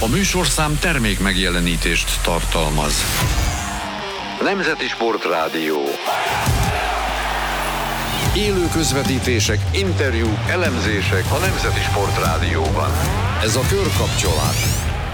A műsorszám termék megjelenítést tartalmaz. Nemzeti Sportrádió. Élő közvetítések, interjúk, elemzések a Nemzeti Sportrádióban. Ez a Körkapcsolás.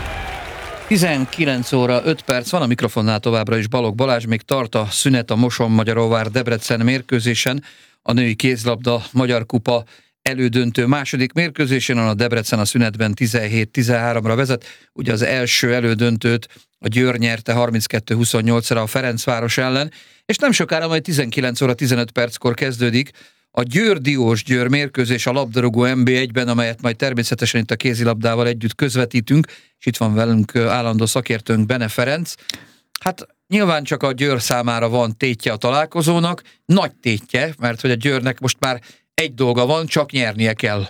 19 óra 5 perc van, a mikrofonnál továbbra is Balogh Balázs, még tart a szünet a Mosonmagyaróvár-Debrecen mérkőzésen, a női kézlabda Magyar Kupa elődöntő második mérkőzésén, a Debrecen a szünetben 17-13-ra vezet. Ugye az első elődöntőt a Győr nyerte 32-28-ra a Ferencváros ellen, és nem sokára, majd 19 óra 15 perckor kezdődik a Győr-Diósgyőr mérkőzés a labdarúgó NB1-ben, amelyet majd természetesen itt a kézilabdával együtt közvetítünk, és itt van velünk állandó szakértőnk Bene Ferenc. Hát nyilván csak a Győr számára van tétje a találkozónak, nagy tétje, mert hogy a Győrnek most már egy dolga van, csak nyernie kell.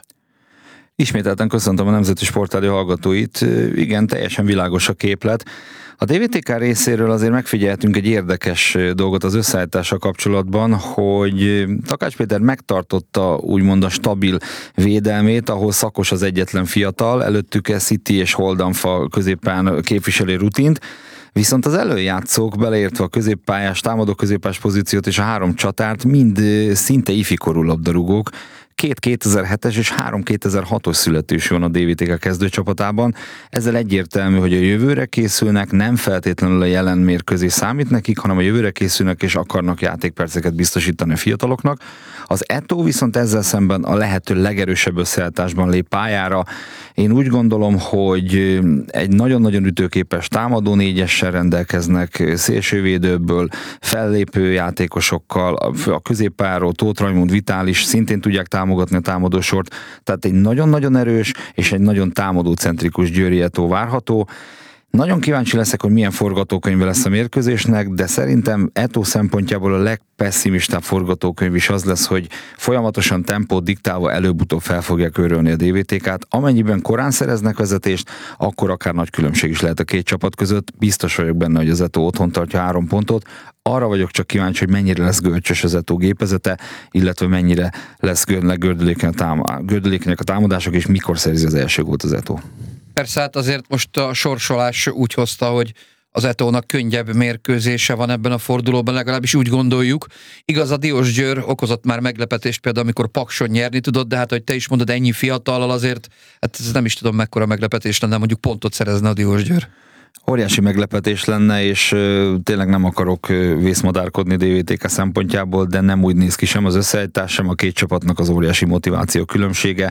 Ismételten köszöntöm a Nemzeti Sportrádió hallgatóit. Igen, teljesen világos a képlet. A DVTK részéről azért megfigyeltünk egy érdekes dolgot az összeállítással kapcsolatban, hogy Takács Péter megtartotta úgymond a stabil védelmét, ahol Szakos az egyetlen fiatal, előttük City és Holdanfa középpályán képviseli rutint, viszont az előjátszók, beleértve a középpályás, támadó középpályás pozíciót és a három csatárt mind szinte ifikorú labdarúgók, 2 2007-es és 3 2006-os születésű van a DVTK kezdőcsapatában. Ezzel egyértelmű, hogy a jövőre készülnek, nem feltétlenül a jelen mérkőzés számít nekik, hanem a jövőre készülnek és akarnak játékperceket biztosítani a fiataloknak. Az Eto viszont ezzel szemben a lehető legerősebb összeállításban lép pályára. Én úgy gondolom, hogy egy nagyon-nagyon ütőképes támadó négyessel rendelkeznek, szélsővédőből, fellépő játékosokkal, a középpályáról Tóth Rajmund, Vitális szintén tudják támogatni a támadósort, tehát egy nagyon-nagyon erős és egy nagyon támadócentrikus győri Eto várható. Nagyon kíváncsi leszek, hogy milyen forgatókönyve lesz a mérkőzésnek, de szerintem Eto szempontjából a legpesszimistább forgatókönyv is az lesz, hogy folyamatosan tempót diktálva előbb-utóbb fel fogják őrölni a DVTK-t. Amennyiben korán szereznek vezetést, akkor akár nagy különbség is lehet a két csapat között. Biztos vagyok benne, hogy az Eto otthon tartja 3 pontot. Arra vagyok csak kíváncsi, hogy mennyire lesz görcsös az Eto gépezete, illetve mennyire lesz gördülékenyek a támadások, és mikor szerzi az első gólt az Eto. Persze, hát azért most a sorsolás úgy hozta, hogy az Etónak könnyebb mérkőzése van ebben a fordulóban, legalábbis úgy gondoljuk. Igaz, a Diósgyőr okozott már meglepetést például, amikor Pakson nyerni tudott, de hát, hogy te is mondod, ennyi fiatallal azért, hát ez nem is tudom mekkora meglepetés lenne, mondjuk pontot szerezne a Diósgyőr. Óriási meglepetés lenne, és tényleg nem akarok vészmadárkodni DVTK szempontjából, de nem úgy néz ki sem az összeállítás, sem a két csapatnak az óriási motiváció különbsége.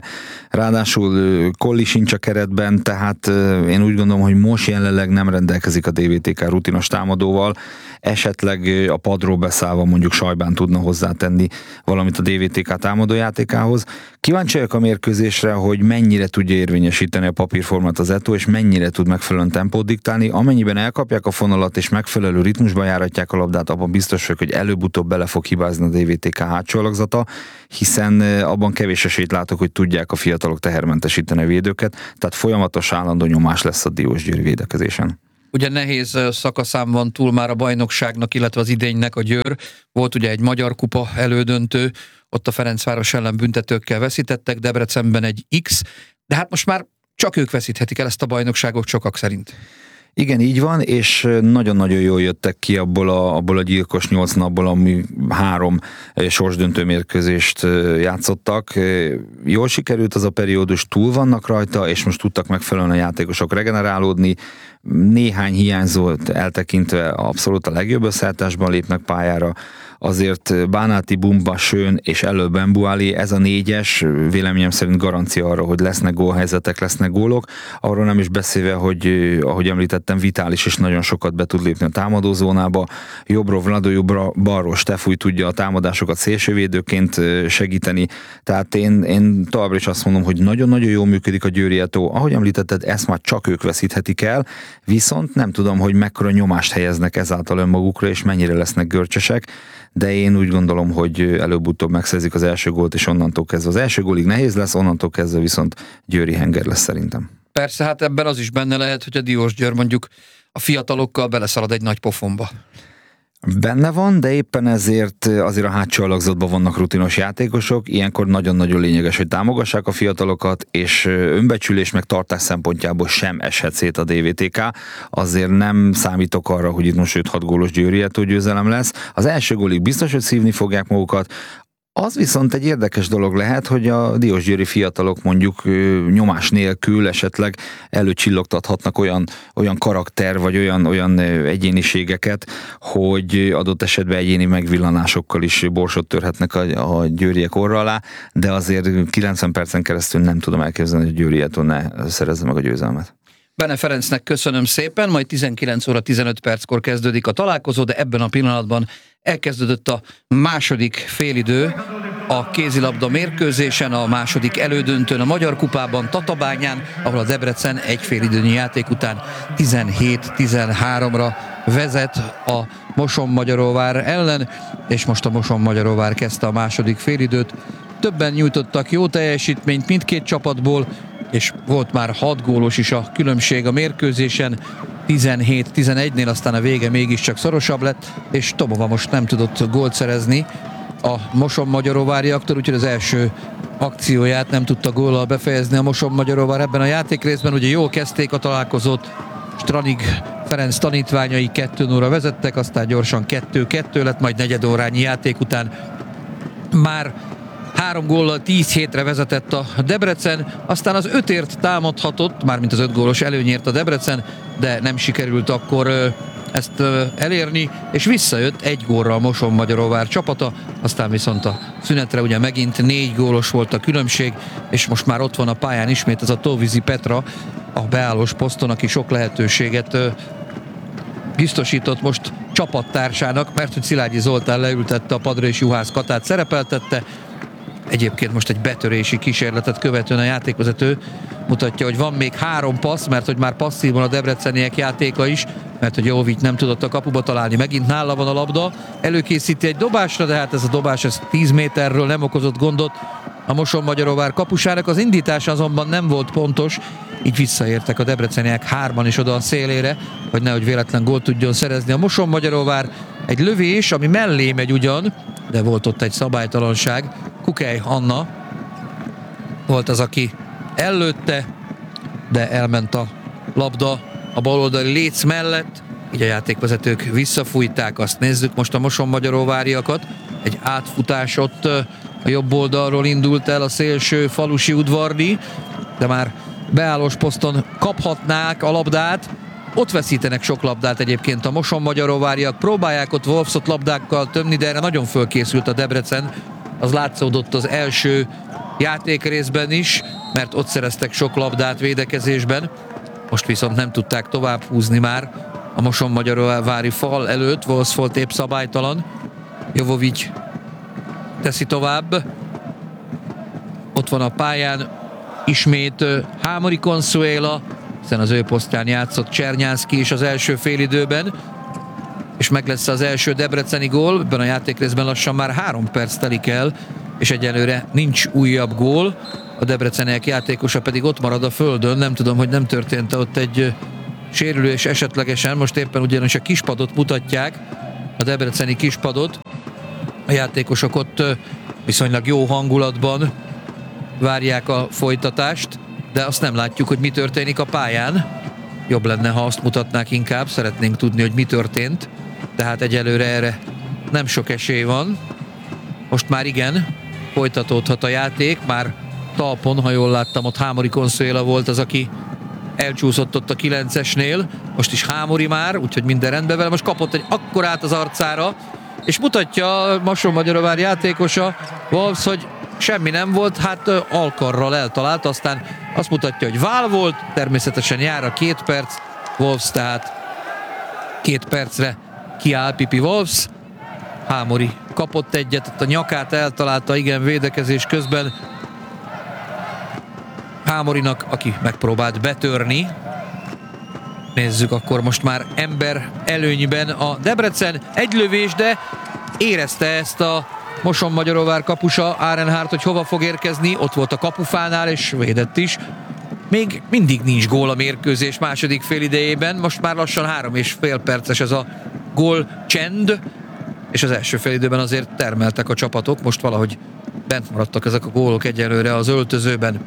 Ráadásul Kolli sincs a keretben, tehát én úgy gondolom, hogy most jelenleg nem rendelkezik a DVTK rutinos támadóval, esetleg a padról beszállva mondjuk Sajbán tudna hozzátenni valamit a DVTK támadójátékához. Kíváncsi vagyok a mérkőzésre, hogy mennyire tudja érvényesíteni a papírformát az Eto, és mennyire tud megfelelően tempót diktálni. Amennyiben elkapják a fonalat és megfelelő ritmusban járatják a labdát, abban biztos vagyok, hogy előbb-utóbb bele fog hibázni a DVTK hátsó alakzata, hiszen abban kevés esélyt látok, hogy tudják a fiatalok tehermentesíteni a védőket, tehát folyamatos állandó nyomás lesz a Diósgyőri védekezésen. Ugye nehéz szakaszán van túl már a bajnokságnak, illetve az idénynek a Győr. Volt ugye egy Magyar Kupa elődöntő, ott a Ferencváros ellen büntetőkkel veszítettek, Debrecenben egy X, de hát most már csak ők veszíthetik el ezt a bajnokságot sokak szerint. Igen, így van, és nagyon-nagyon jól jöttek ki abból a gyilkos 8 napból, ami 3 sorsdöntő mérkőzést játszottak. Jól sikerült az a periódus, túl vannak rajta, és most tudtak megfelelően a játékosok regenerálódni. Néhány hiányzót eltekintve abszolút a legjobb összeállításban lépnek pályára. Azért Bánáti, Bumba, Schön és előbb Embuali, ez a 4-es véleményem szerint garancia arra, hogy lesznek gólhelyzetek, lesznek gólok. Arról nem is beszélve, hogy ahogy említettem, Vitális is nagyon sokat be tud lépni a támadózónába. Jobbról Vlado, balról Stefúj tudja a támadásokat szélsővédőként segíteni. Tehát én továbbra is azt mondom, hogy nagyon-nagyon jól működik a Győri Eto. Ahogy említetted, ezt már csak ők veszíthetik el, viszont nem tudom, hogy mekkora nyomást helyeznek ezáltal önmagukra, és mennyire lesznek görcsösek, de én úgy gondolom, hogy előbb-utóbb megszerzik az első gólt, és onnantól kezdve az első gólig nehéz lesz, onnantól kezdve viszont győri henger lesz szerintem. Persze, hát ebben az is benne lehet, hogy a Diósgyőr mondjuk a fiatalokkal beleszalad egy nagy pofonba. Benne van, de éppen ezért azért a hátsó alakzatban vannak rutinos játékosok, ilyenkor nagyon-nagyon lényeges, hogy támogassák a fiatalokat, és önbecsülés meg tartás szempontjából sem eshet szét a DVTK. Azért nem számítok arra, hogy itt most 5-6 gólos Győri győzelem lesz. Az első gólig biztos, hogy szívni fogják magukat. Az viszont egy érdekes dolog lehet, hogy a diósgyőri fiatalok mondjuk nyomás nélkül esetleg előcsillogtathatnak olyan karakter, vagy olyan egyéniségeket, hogy adott esetben egyéni megvillanásokkal is borsot törhetnek a győriek orra alá, de azért 90 percen keresztül nem tudom elképzelni, hogy Győriától ne szerezze meg a győzelmet. Bene Ferencnek köszönöm szépen, majd 19 óra 15 perckor kezdődik a találkozó, de ebben a pillanatban elkezdődött a második félidő a kézilabda mérkőzésen, a második elődöntőn a Magyar Kupában, Tatabányán, ahol a Debrecen egy félidőnyi játék után 17-13-ra vezet a Mosonmagyaróvár ellen, és most a Mosonmagyaróvár kezdte a második félidőt. Többen nyújtottak jó teljesítményt mindkét csapatból, és volt már 6 gólos is a különbség a mérkőzésen, 17-11-nél, aztán a vége mégiscsak szorosabb lett, és Tomova most nem tudott gólt szerezni a Mosonmagyaróváriaktól, úgyhogy az első akcióját nem tudta góllal befejezni a Mosonmagyaróvár ebben a játékrészben. Ugye jól kezdték a találkozót, Stranig Ferenc tanítványai 2-0-ra vezettek, aztán gyorsan 2-2 lett, majd negyedórányi játék után már 3 góllal 10-7-re vezetett a Debrecen, aztán az 5-ért támadhatott, mármint az 5 gólos előnyért a Debrecen, de nem sikerült akkor ezt elérni, és visszajött 1 gólra a Mosonmagyaróvár csapata, aztán viszont a szünetre ugye megint 4 gólos volt a különbség, és most már ott van a pályán ismét ez a Tóvizi Petra, a beállós poszton, aki sok lehetőséget biztosított most csapattársának, mert hogy Szilágyi Zoltán leültette a padra, és Juhász Katát szerepeltette. Egyébként most egy betörési kísérletet követően a játékvezető mutatja, hogy van még 3 passz, mert hogy már passzívan a debreceniek játéka is, mert hogy Jovic nem tudott a kapuba találni, megint nála van a labda, előkészíti egy dobásra, de hát ez a dobás 10 méterről nem okozott gondot a Mosonmagyaróvár kapusának, az indítása azonban nem volt pontos, így visszaértek a debreceniek 3-an is oda a szélére, hogy nehogy véletlen gólt tudjon szerezni a Mosonmagyaróvár. Egy lövés, ami mellé megy ugyan, de volt ott egy szabálytalanság. Kukej Anna volt az, aki ellőtte, de elment a labda a baloldali léc mellett, így a játékvezetők visszafújták. Azt nézzük most a Mosonmagyaróváriakat. Egy átfutás ott a jobb oldalról indult el a szélső falusi udvardi, de már beállós poszton kaphatnák a labdát. Ott veszítenek sok labdát egyébként a Mosonmagyaróváriak, próbálják ott Wolfsot labdákkal tömni, de erre nagyon fölkészült a Debrecen. Az látszódott az első játékrészben is, mert ott szereztek sok labdát védekezésben. Most viszont nem tudták tovább húzni már a Mosonmagyaróvári fal előtt. Wolfs volt épp szabálytalan. Jovovic teszi tovább. Ott van a pályán ismét Hámori Consuela, hiszen az ő posztján játszott Csernyánszki is az első félidőben, és meg lesz az első debreceni gól. Ebben a játékrészben lassan már 3 perc telik el, és egyelőre nincs újabb gól. A debreceniek játékosa pedig ott marad a földön. Nem tudom, hogy nem történt ott egy sérülés esetlegesen. Most éppen ugyanis a kispadot mutatják, a debreceni kispadot. A játékosok ott viszonylag jó hangulatban várják a folytatást, de azt nem látjuk, hogy mi történik a pályán. Jobb lenne, ha azt mutatnák inkább, szeretnénk tudni, hogy mi történt. Tehát egyelőre erre nem sok esély van. Most már igen, folytatódhat a játék, már talpon, ha jól láttam, ott Hámori Consuela volt az, aki elcsúszott ott a 9-esnél. Most is Hámori már, úgyhogy minden rendben vele. Most kapott egy akkorát az arcára, és mutatja a Mosonmagyaróvár játékosa, Wolfs, hogy semmi nem volt, hát alkarral eltalált, aztán azt mutatja, hogy vál volt, természetesen jár a 2 perc, Wolfs tehát 2 percre kiáll Pipi Wolfs. Hámori kapott egyet, a nyakát eltalálta, igen, védekezés közben Hámorinak, aki megpróbált betörni. Nézzük akkor most már ember előnyben a Debrecen. Egy lövés, de érezte ezt a Mosonmagyaróvár kapusa, Arenhardt, hogy hova fog érkezni. Ott volt a kapufánál, és védett is. Még mindig nincs gól a mérkőzés második félidejében. Most már lassan 3,5 perces ez a gól csend, és az első félidőben azért termeltek a csapatok, most valahogy bent maradtak ezek a gólok egyelőre az öltözőben.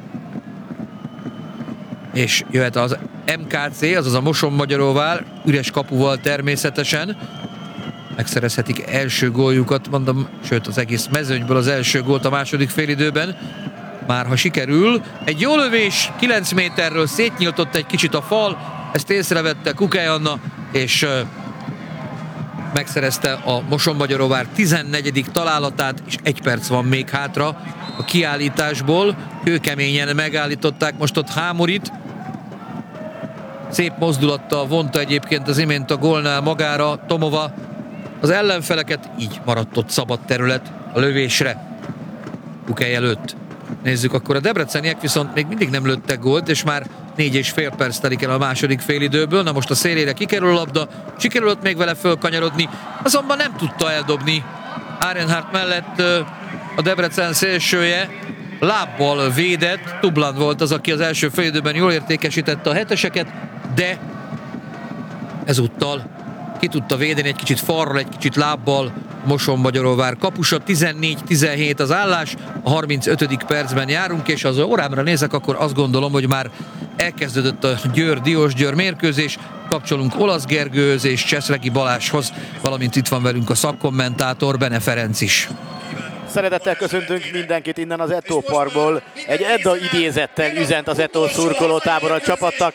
És jöhet az MKC, azaz a Mosonmagyaróvár, üres kapuval természetesen. Megszerezhetik első góljukat, mondom, sőt az egész mezőnyből az első gólt a második félidőben. Már ha sikerül, egy jó lövés, 9 méterről szétnyíltott egy kicsit a fal, ezt észrevette Kukály Anna, és megszerezte a Mosonmagyaróvár 14. találatát, és 1 perc van még hátra a kiállításból. Kőkeményen megállították most ott Hámorit. Szép mozdulattal vonta egyébként az imént a gólnál magára Tomova az ellenfeleket, így maradt ott szabad terület a lövésre Kukály előtt. Nézzük akkor, a debreceniek viszont még mindig nem lőttek gólt, és már 4,5 perc telik el a második félidőből. Na most a szélére kikerül a labda, sikerült még vele fölkanyarodni, azonban nem tudta eldobni. Arenhardt mellett a Debrecen szélsője lábbal védett. Tubland volt az, aki az első félidőben jól értékesítette a heteseket, de ezúttal ki tudta védeni egy kicsit farral, egy kicsit lábbal Mosonmagyaróvár kapusa. 14-17 az állás, a 35. percben járunk, és az órámra nézek, akkor azt gondolom, hogy már elkezdődött a Diósgyőr mérkőzés. Kapcsolunk Olasz Gergőhöz és Cseszlegi Balázshoz, valamint itt van velünk a szakkommentátor Bene Ferenc is. Szeretettel köszöntünk mindenkit innen az Eto Parkból. Egy Edda idézettel üzent az Eto szurkolótábor a csapatnak.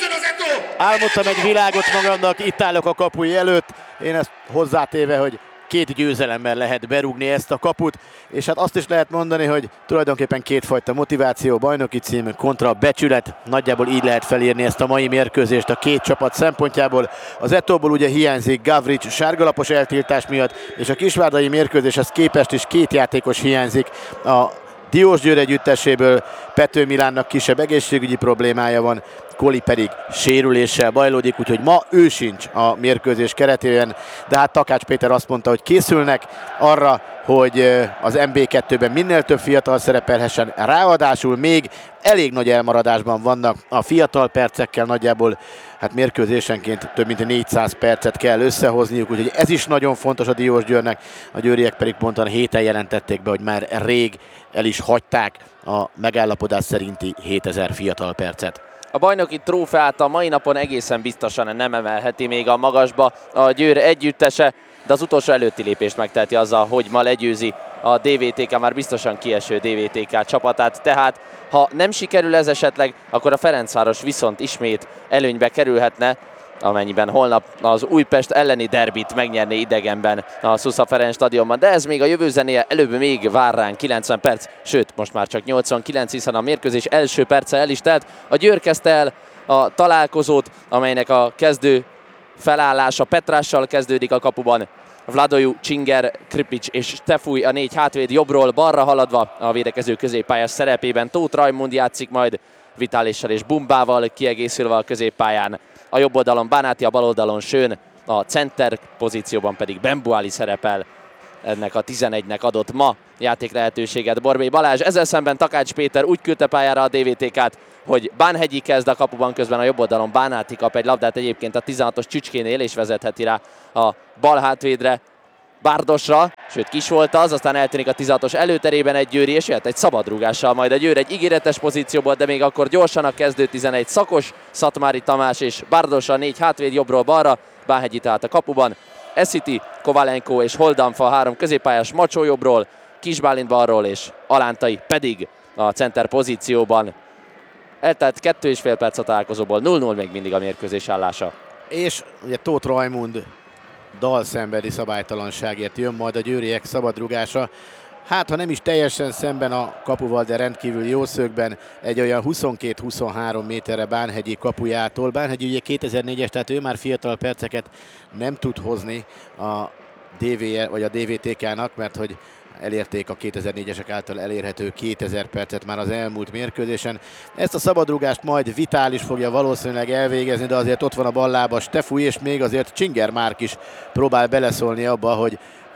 Álmodtam egy világot magamnak, itt állok a kapuj előtt. Én ezt hozzátéve, hogy 2 győzelemmel lehet berúgni ezt a kaput, és hát azt is lehet mondani, hogy tulajdonképpen kétfajta motiváció, bajnoki cím kontra becsület, nagyjából így lehet felírni ezt a mai mérkőzést a két csapat szempontjából. Az Etóból ugye hiányzik Gavrics sárgalapos eltiltás miatt, és a kisvárdai mérkőzéshez képest is 2 játékos hiányzik a Diósgyőr együtteséből. Pető Milánnak kisebb egészségügyi problémája van, Koli pedig sérüléssel bajlódik, úgyhogy ma ő sincs a mérkőzés keretében, de hát Takács Péter azt mondta, hogy készülnek arra, hogy az MB2-ben minél több fiatal szerepelhessen, ráadásul még elég nagy elmaradásban vannak a fiatal percekkel, nagyjából hát mérkőzésenként több mint 400 percet kell összehozniuk, úgyhogy ez is nagyon fontos a Diósgyőrnek. A győriek pedig pont a héten jelentették be, hogy már rég el is hagyták a megállapodás szerinti 7000 fiatal percet. A bajnoki trófeát a mai napon egészen biztosan nem emelheti még a magasba a Győr együttese, de az utolsó előtti lépést megteheti azzal, hogy ma legyőzi a DVTK, már biztosan kieső DVTK csapatát. Tehát ha nem sikerül ez esetleg, akkor a Ferencváros viszont ismét előnybe kerülhetne, amennyiben holnap az Újpest elleni derbit megnyerné idegenben a Szusza Ferenc stadionban. De ez még a jövő zenéje, előbb még vár ránk 90 perc, sőt most már csak 89, hiszen a mérkőzés első perce el is telt. A Győr kezdte el a találkozót, amelynek a kezdő felállása Petrással kezdődik a kapuban. Vladojú, Csinger, Kripics és Stefúj a 4 hátvéd jobbról balra haladva, a védekező középpályás szerepében Tóth Rajmund játszik majd Vitálissal és Bumbával kiegészülve a középpályán. A jobb oldalon Bánáti, a bal oldalon Schön, a center pozícióban pedig Bembuáli szerepel. Ennek a 11-nek adott ma játék lehetőséget Borbély Balázs. Ezzel szemben Takács Péter úgy küldte pályára a DVTK-t, hogy Bánhegyi kezd a kapuban, közben a jobb oldalon Bánáti kap egy labdát egyébként a 16-os Csücskénél, és vezetheti rá a bal hátvédre, Bárdosra, sőt kis volt az, aztán eltűnik a 16-os előterében egy győri, és jöhet egy szabadrúgással majd a Győr egy ígéretes pozícióból, de még akkor gyorsan a kezdő 11 Szakos, Szatmári Tamás és Bárdosra, 4 hátvéd jobbról balra, Bánhegyi tehát a kapuban, Esziti, Kovalenko és Holdanfa 3 középpályás, Macsó jobbról, Kisbálint balról és Alántai pedig a center pozícióban. Eltelt 2,5 perc a találkozóból, 0-0 még mindig a mérkőzés állása. És ugye Tóth Rajmund dalszembedi szabálytalanságért jön majd a győriek szabadrugása. Hát, ha nem is teljesen szemben a kapuval, de rendkívül jó szögben, egy olyan 22-23 méterre Bánhegyi kapujától. Bánhegyi ugye 2004-es, tehát ő már fiatal perceket nem tud hozni a DVE vagy a DVTK-nak, mert hogy elérték a 2004-esek által elérhető 2000 percet már az elmúlt mérkőzésen. Ezt a szabadrugást majd Vitális fogja valószínűleg elvégezni, de azért ott van a ballába Stefúj, és még azért Csinger Márk is próbál beleszólni abba, hogy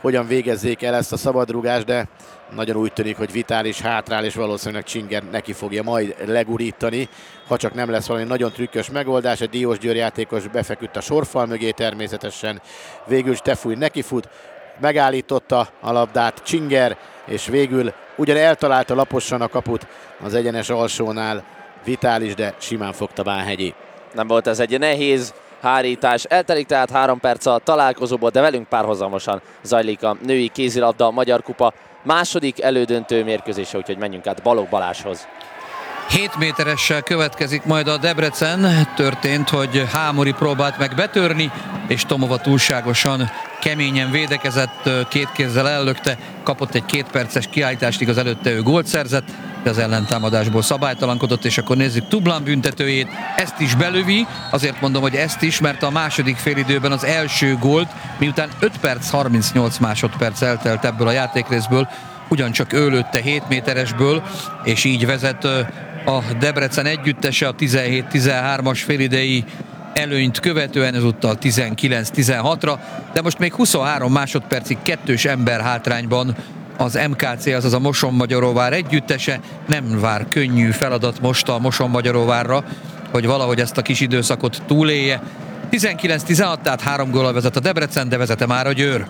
hogyan végezzék el ezt a szabadrúgást, de nagyon úgy tűnik, hogy Vitális hátrál, és valószínűleg Csinger neki fogja majd legurítani, ha csak nem lesz valami nagyon trükkös megoldás. A Diósgyőr játékos befeküdt a sorfal mögé természetesen, végül Stefúj nekifut, megállította a labdát Csinger, és végül ugyan eltalálta laposan a kaput az egyenes alsónál Vitális, de simán fogta Bánhegyi. Nem volt ez egy nehéz hárítás. Eltelik tehát 3 perc a találkozóból, de velünk párhuzamosan zajlik a női kézilabda Magyar Kupa második elődöntő mérkőzése, úgyhogy menjünk át Balogh Balázshoz. 7 méteressel következik majd a Debrecen. Történt, hogy Hámori próbált meg betörni, és Tomova túlságosan keményen védekezett, két kézzel ellökte, kapott egy 2 perces kiállítást, igaz előtte ő gólt szerzett, de az ellentámadásból szabálytalankodott, és akkor nézzük Tublán büntetőjét, ezt is belövi, azért mondom, hogy ezt is, mert a második félidőben az első gólt, miután 5 perc 38 másodperc eltelt ebből a játékrészből, ugyancsak ő lőtte 7 méteresből, és így vezet a Debrecen együttese a 17-13-as félidei előnyt követően, ezúttal 19-16-ra, de most még 23 másodpercig kettős ember hátrányban az MKC, azaz a Mosonmagyaróvár együttese. Nem vár könnyű feladat most a Mosonmagyaróvárra, hogy valahogy ezt a kis időszakot túlélje. 19-16, tehát 3 góllal vezet a Debrecen, de vezete már a Győr.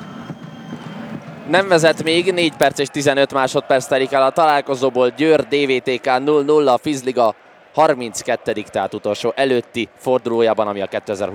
Nem vezet még, 4 perc és 15 másodperc telik el a találkozóból. Győr DVTK 0-0, a Fizliga 32. tehát utolsó előtti fordulójában, ami a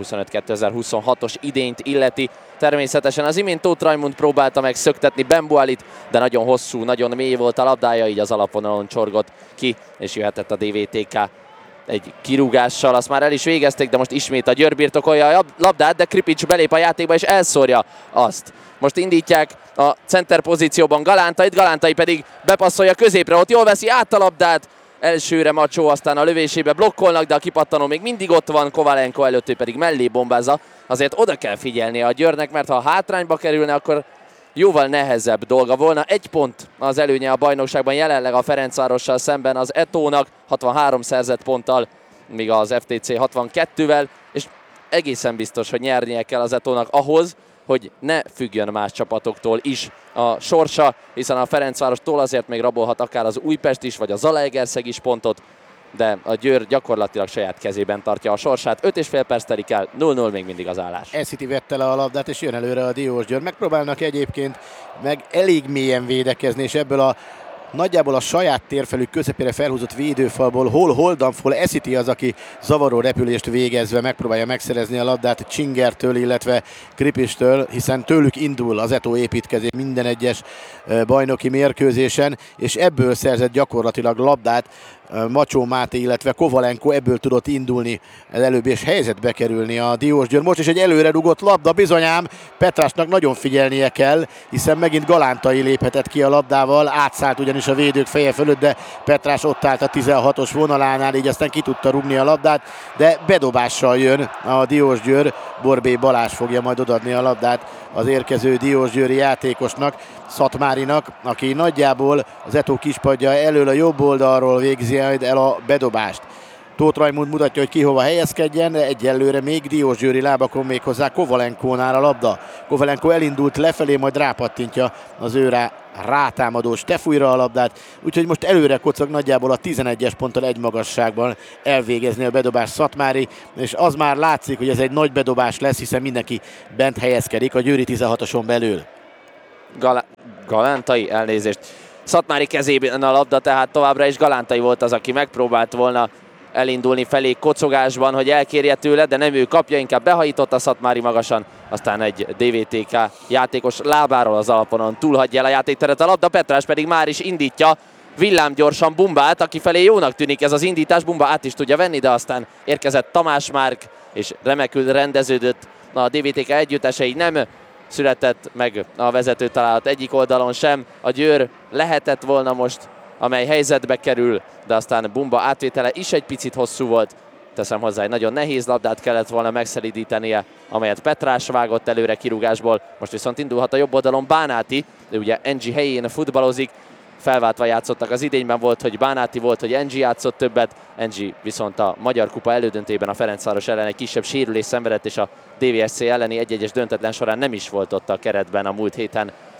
2025-2026-os idényt illeti. Természetesen az imént Tóth Rajmund próbálta meg szöktetni Bembualit, de nagyon hosszú, nagyon mély volt a labdája, így az alapvonalon csorgott ki, és jöhetett a DVTK egy kirúgással. Azt már el is végezték, de most ismét a Győr birtokolja a labdát, de Kripics belép a játékba és elszórja azt. Most indítják a center pozícióban Galántai pedig bepasszolja középre, ott jól veszi át a labdát, elsőre Macsó, aztán a lövésébe blokkolnak, de a kipattanó még mindig ott van, Kovalenko előtt, ő pedig mellé bombázza. Azért oda kell figyelnie a Győrnek, mert ha hátrányba kerülne, akkor jóval nehezebb dolga volna. 1 pont az előnye a bajnokságban jelenleg a Ferencvárossal szemben az Etónak, 63 szerzett ponttal, míg az FTC 62-vel, és egészen biztos, hogy nyernie kell az Etónak ahhoz, hogy ne függjön más csapatoktól is a sorsa, hiszen a Ferencvárostól azért még rabolhat akár az Újpest is, vagy a Zalaegerszeg is pontot, de a Győr gyakorlatilag saját kezében tartja a sorsát. 5,5 perc telik el, 0-0 még mindig az állás. Esziti vette le a labdát, és jön előre a Diósgyőr. Megpróbálnak egyébként meg elég mélyen védekezni, és ebből a nagyjából a saját térfelük közepére felhúzott védőfalból Holdanfól Esziti az, aki zavaró repülést végezve megpróbálja megszerezni a labdát Csingertől, illetve Kripistől, hiszen tőlük indul az Etó építkezés minden egyes bajnoki mérkőzésen, és ebből szerzett gyakorlatilag labdát Macsó Máté, illetve Kovalenko, ebből tudott indulni előbb és helyzetbe kerülni a Diósgyőr. Most is egy előre rugott labda, bizonyám Petrásnak nagyon figyelnie kell, hiszen megint Galántai léphetett ki a labdával, átszállt ugyanis a védők feje fölött, de Petrás ott állt a 16-os vonalánál, így aztán ki tudta rugni a labdát, de bedobással jön a Diósgyőr. Borbély Balázs fogja majd odaadni a labdát az érkező diósgyőri játékosnak, Szatmárinak, aki nagyjából az Etó kispadja elől a jobb oldalról végzi el a bedobást. Tóth Rajmund mutatja, hogy ki hova helyezkedjen, egyelőre még diósgyőri lábakon, még hozzá Kovalenkonál a labda. Kovalenko elindult lefelé, majd rápattintja az őre rátámadó Stefújra a labdát, úgyhogy most előre kocog nagyjából a 11-es ponttal egy magasságban elvégezni a bedobás Szatmári, és az már látszik, hogy ez egy nagy bedobás lesz, hiszen mindenki bent helyezkedik a győri 16-oson belül. Galántai, elnézést. Szatmári kezében a labda, tehát továbbra is Galántai volt az, aki megpróbált volna elindulni felé kocogásban, hogy elkérje tőle, de nem ő kapja, inkább behajította Szatmári magasan, aztán egy DVTK játékos lábáról az alaponon túlhagyja el a játékteret a labda, Petrás pedig már is indítja villámgyorsan Bumbát, aki felé jónak tűnik ez az indítás, Bumba át is tudja venni, de aztán érkezett Tamás Márk, és remekül rendeződött a DVTK együttese, így nem született meg a vezető találat egyik oldalon sem. A Győr lehetett volna most, amely helyzetbe kerül, de aztán Bumba átvétele is egy picit hosszú volt. Teszem hozzá, egy nagyon nehéz labdát kellett volna megszelídítenie, amelyet Petrás vágott előre kirúgásból. Most viszont indulhat a jobb oldalon Bánáti, ő ugye Engi helyén futballozik, felváltva játszottak az idényben, volt, hogy Bánáti, volt, hogy Engi játszott többet. Engi viszont a Magyar Kupa elődöntében a Ferencváros ellen egy kisebb sérülés szenvedett, és a DVSC elleni 1-1-es döntetlen során nem is volt ott a keretben a múlt héten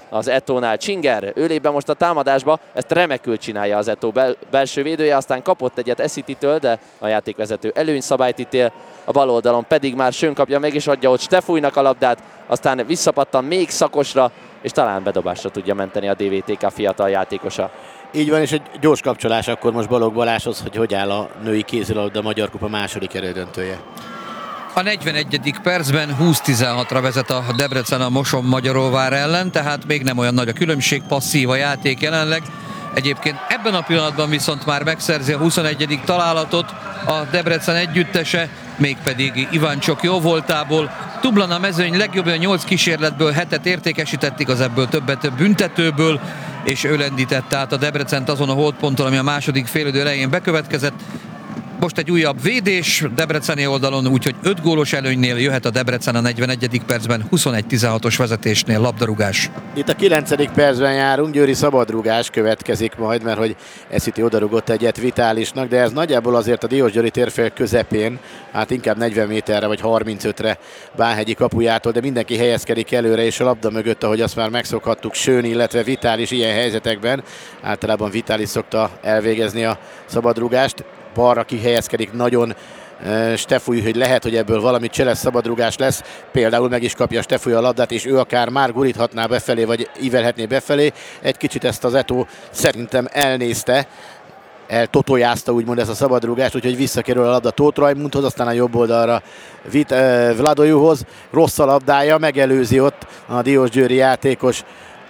az Etónál. Csinger, ő lép be most a támadásba, ezt remekül csinálja az Etó belső védője, aztán kapott egyet Essity-től, de a játékvezető előnyszabályt ítél, a bal oldalon pedig már Schön kapja meg, és adja ott Stefújnak a labdát, aztán visszapattan még Szakosra, és talán bedobásra tudja menteni a DVTK fiatal játékosa. Így van, és egy gyors kapcsolás akkor most Balogh Balázshoz, hogy áll a női kézilabda Magyar Kupa második elődöntője. A 41. percben 20-16-ra vezet a Debrecen a Moson-Magyaróvár ellen, tehát még nem olyan nagy a különbség, passzív a játék jelenleg. Egyébként ebben a pillanatban viszont már megszerzi a 21. találatot a Debrecen együttese, mégpedig Iváncsok jó voltából. Tublana mezőny legjobb 8 kísérletből 7-et értékesítették, az ebből többet többentetőből, és ő lendítette át a Debrecent azon a holdponton, ami a második félidő elején bekövetkezett. Most egy újabb védés debreceni oldalon, úgyhogy 5 gólos előnynél jöhet a Debrecen a 41. percben, 21-16-os vezetésnél labdarúgás. Itt a 9. percben járunk, győri szabadrúgás következik majd, mert hogy Essity odarugott egyet Vitálisnak, de ez nagyjából azért a Diósgyőri térfél közepén, hát inkább 40 méterre vagy 35-re Bánhegyi kapujától, de mindenki helyezkedik előre, és a labda mögött, ahogy azt már megszokhattuk, Schön, illetve Vitális ilyen helyzetekben, általában Vitális szokta elvégezni a szabadrúgást. Balra kihelyezkedik nagyon Stefúj, hogy lehet, hogy ebből valami cseles szabadrugás lesz. Például meg is kapja Stefúj a labdát, és ő akár már guríthatná befelé, vagy ívelhetné befelé. Egy kicsit ezt az Etó szerintem elnézte, eltotojázta úgymond ezt a szabadrugást, úgyhogy visszakerül a labda Tóth Rajmundhoz, aztán a jobb oldalra Vladojuhoz. Rossz a labdája, megelőzi ott a diósgyőri játékos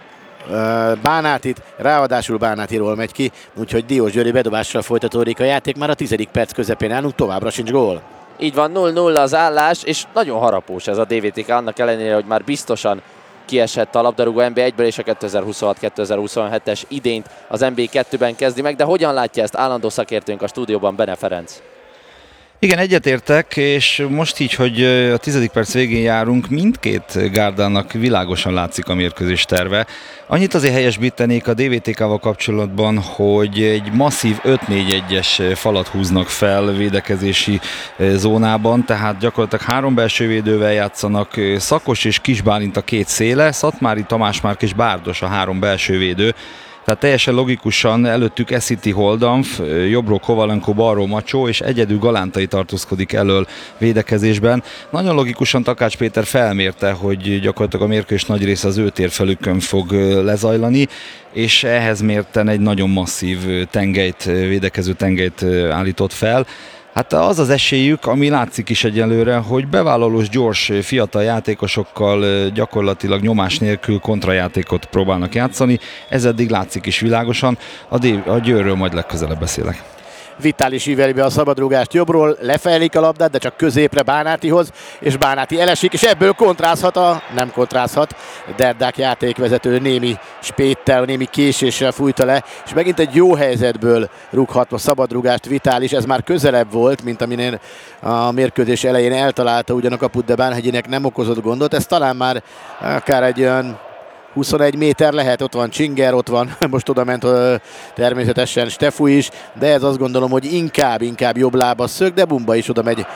Bánátit, ráadásul Bánátiról megy ki, úgyhogy Diósgyőri bedobással folytatódik a játék, már a 10. perc közepén állunk, továbbra sincs gól. Így van, 0-0 az állás, és nagyon harapós ez a DVTK, annak ellenére, hogy már biztosan kiesett a labdarúgó NB1-ből, és a 2026-2027-es idényt az NB2-ben kezdi meg, de hogyan látja ezt állandó szakértőnk a stúdióban, Bene Ferenc? Igen, egyetértek, és most így, hogy a 10. perc végén járunk, mindkét gárdának világosan látszik a mérkőzés terve. Annyit azért helyesbítenék a DVTK-val kapcsolatban, hogy egy masszív 5-4-1-es falat húznak fel védekezési zónában, tehát gyakorlatilag 3 belső védővel játszanak, Szakos és Kis Bálint a két széle, Szatmári, Tamás Márk és Bárdos a 3 belső védő. Tehát teljesen logikusan előttük Essity Holdanf, jobbról Kovalenko, balról Macsó, és egyedül Galántai tartózkodik elől védekezésben. Nagyon logikusan Takács Péter felmérte, hogy gyakorlatilag a mérkőzés nagy része az ő térfelükön fog lezajlani, és ehhez mérten egy nagyon masszív tengelyt, védekező tengelyt állított fel. Hát az az esélyük, ami látszik is egyelőre, hogy bevállalós, gyors, fiatal játékosokkal gyakorlatilag nyomás nélkül kontrajátékot próbálnak játszani. Ez eddig látszik is világosan. A Győrről majd legközelebb beszélek. Vitális íveli be a szabadrúgást jobbról, lefejlik a labdát, de csak középre Bánátihoz, és Bánáti elesik, és ebből nem kontrázhat. Derdák játékvezető némi spéttel, némi késéssel fújta le, és megint egy jó helyzetből rúghat a szabadrúgást Vitális. Ez már közelebb volt, mint aminél a mérkőzés elején eltalálta ugyan a kaput, de Bánhegyinek nem okozott gondot. Ez talán már akár egy olyan 21 méter lehet, ott van Csinger, ott van, most oda ment természetesen Stefúj is, de ez azt gondolom, hogy inkább jobb lába szög, de Bumba is oda megy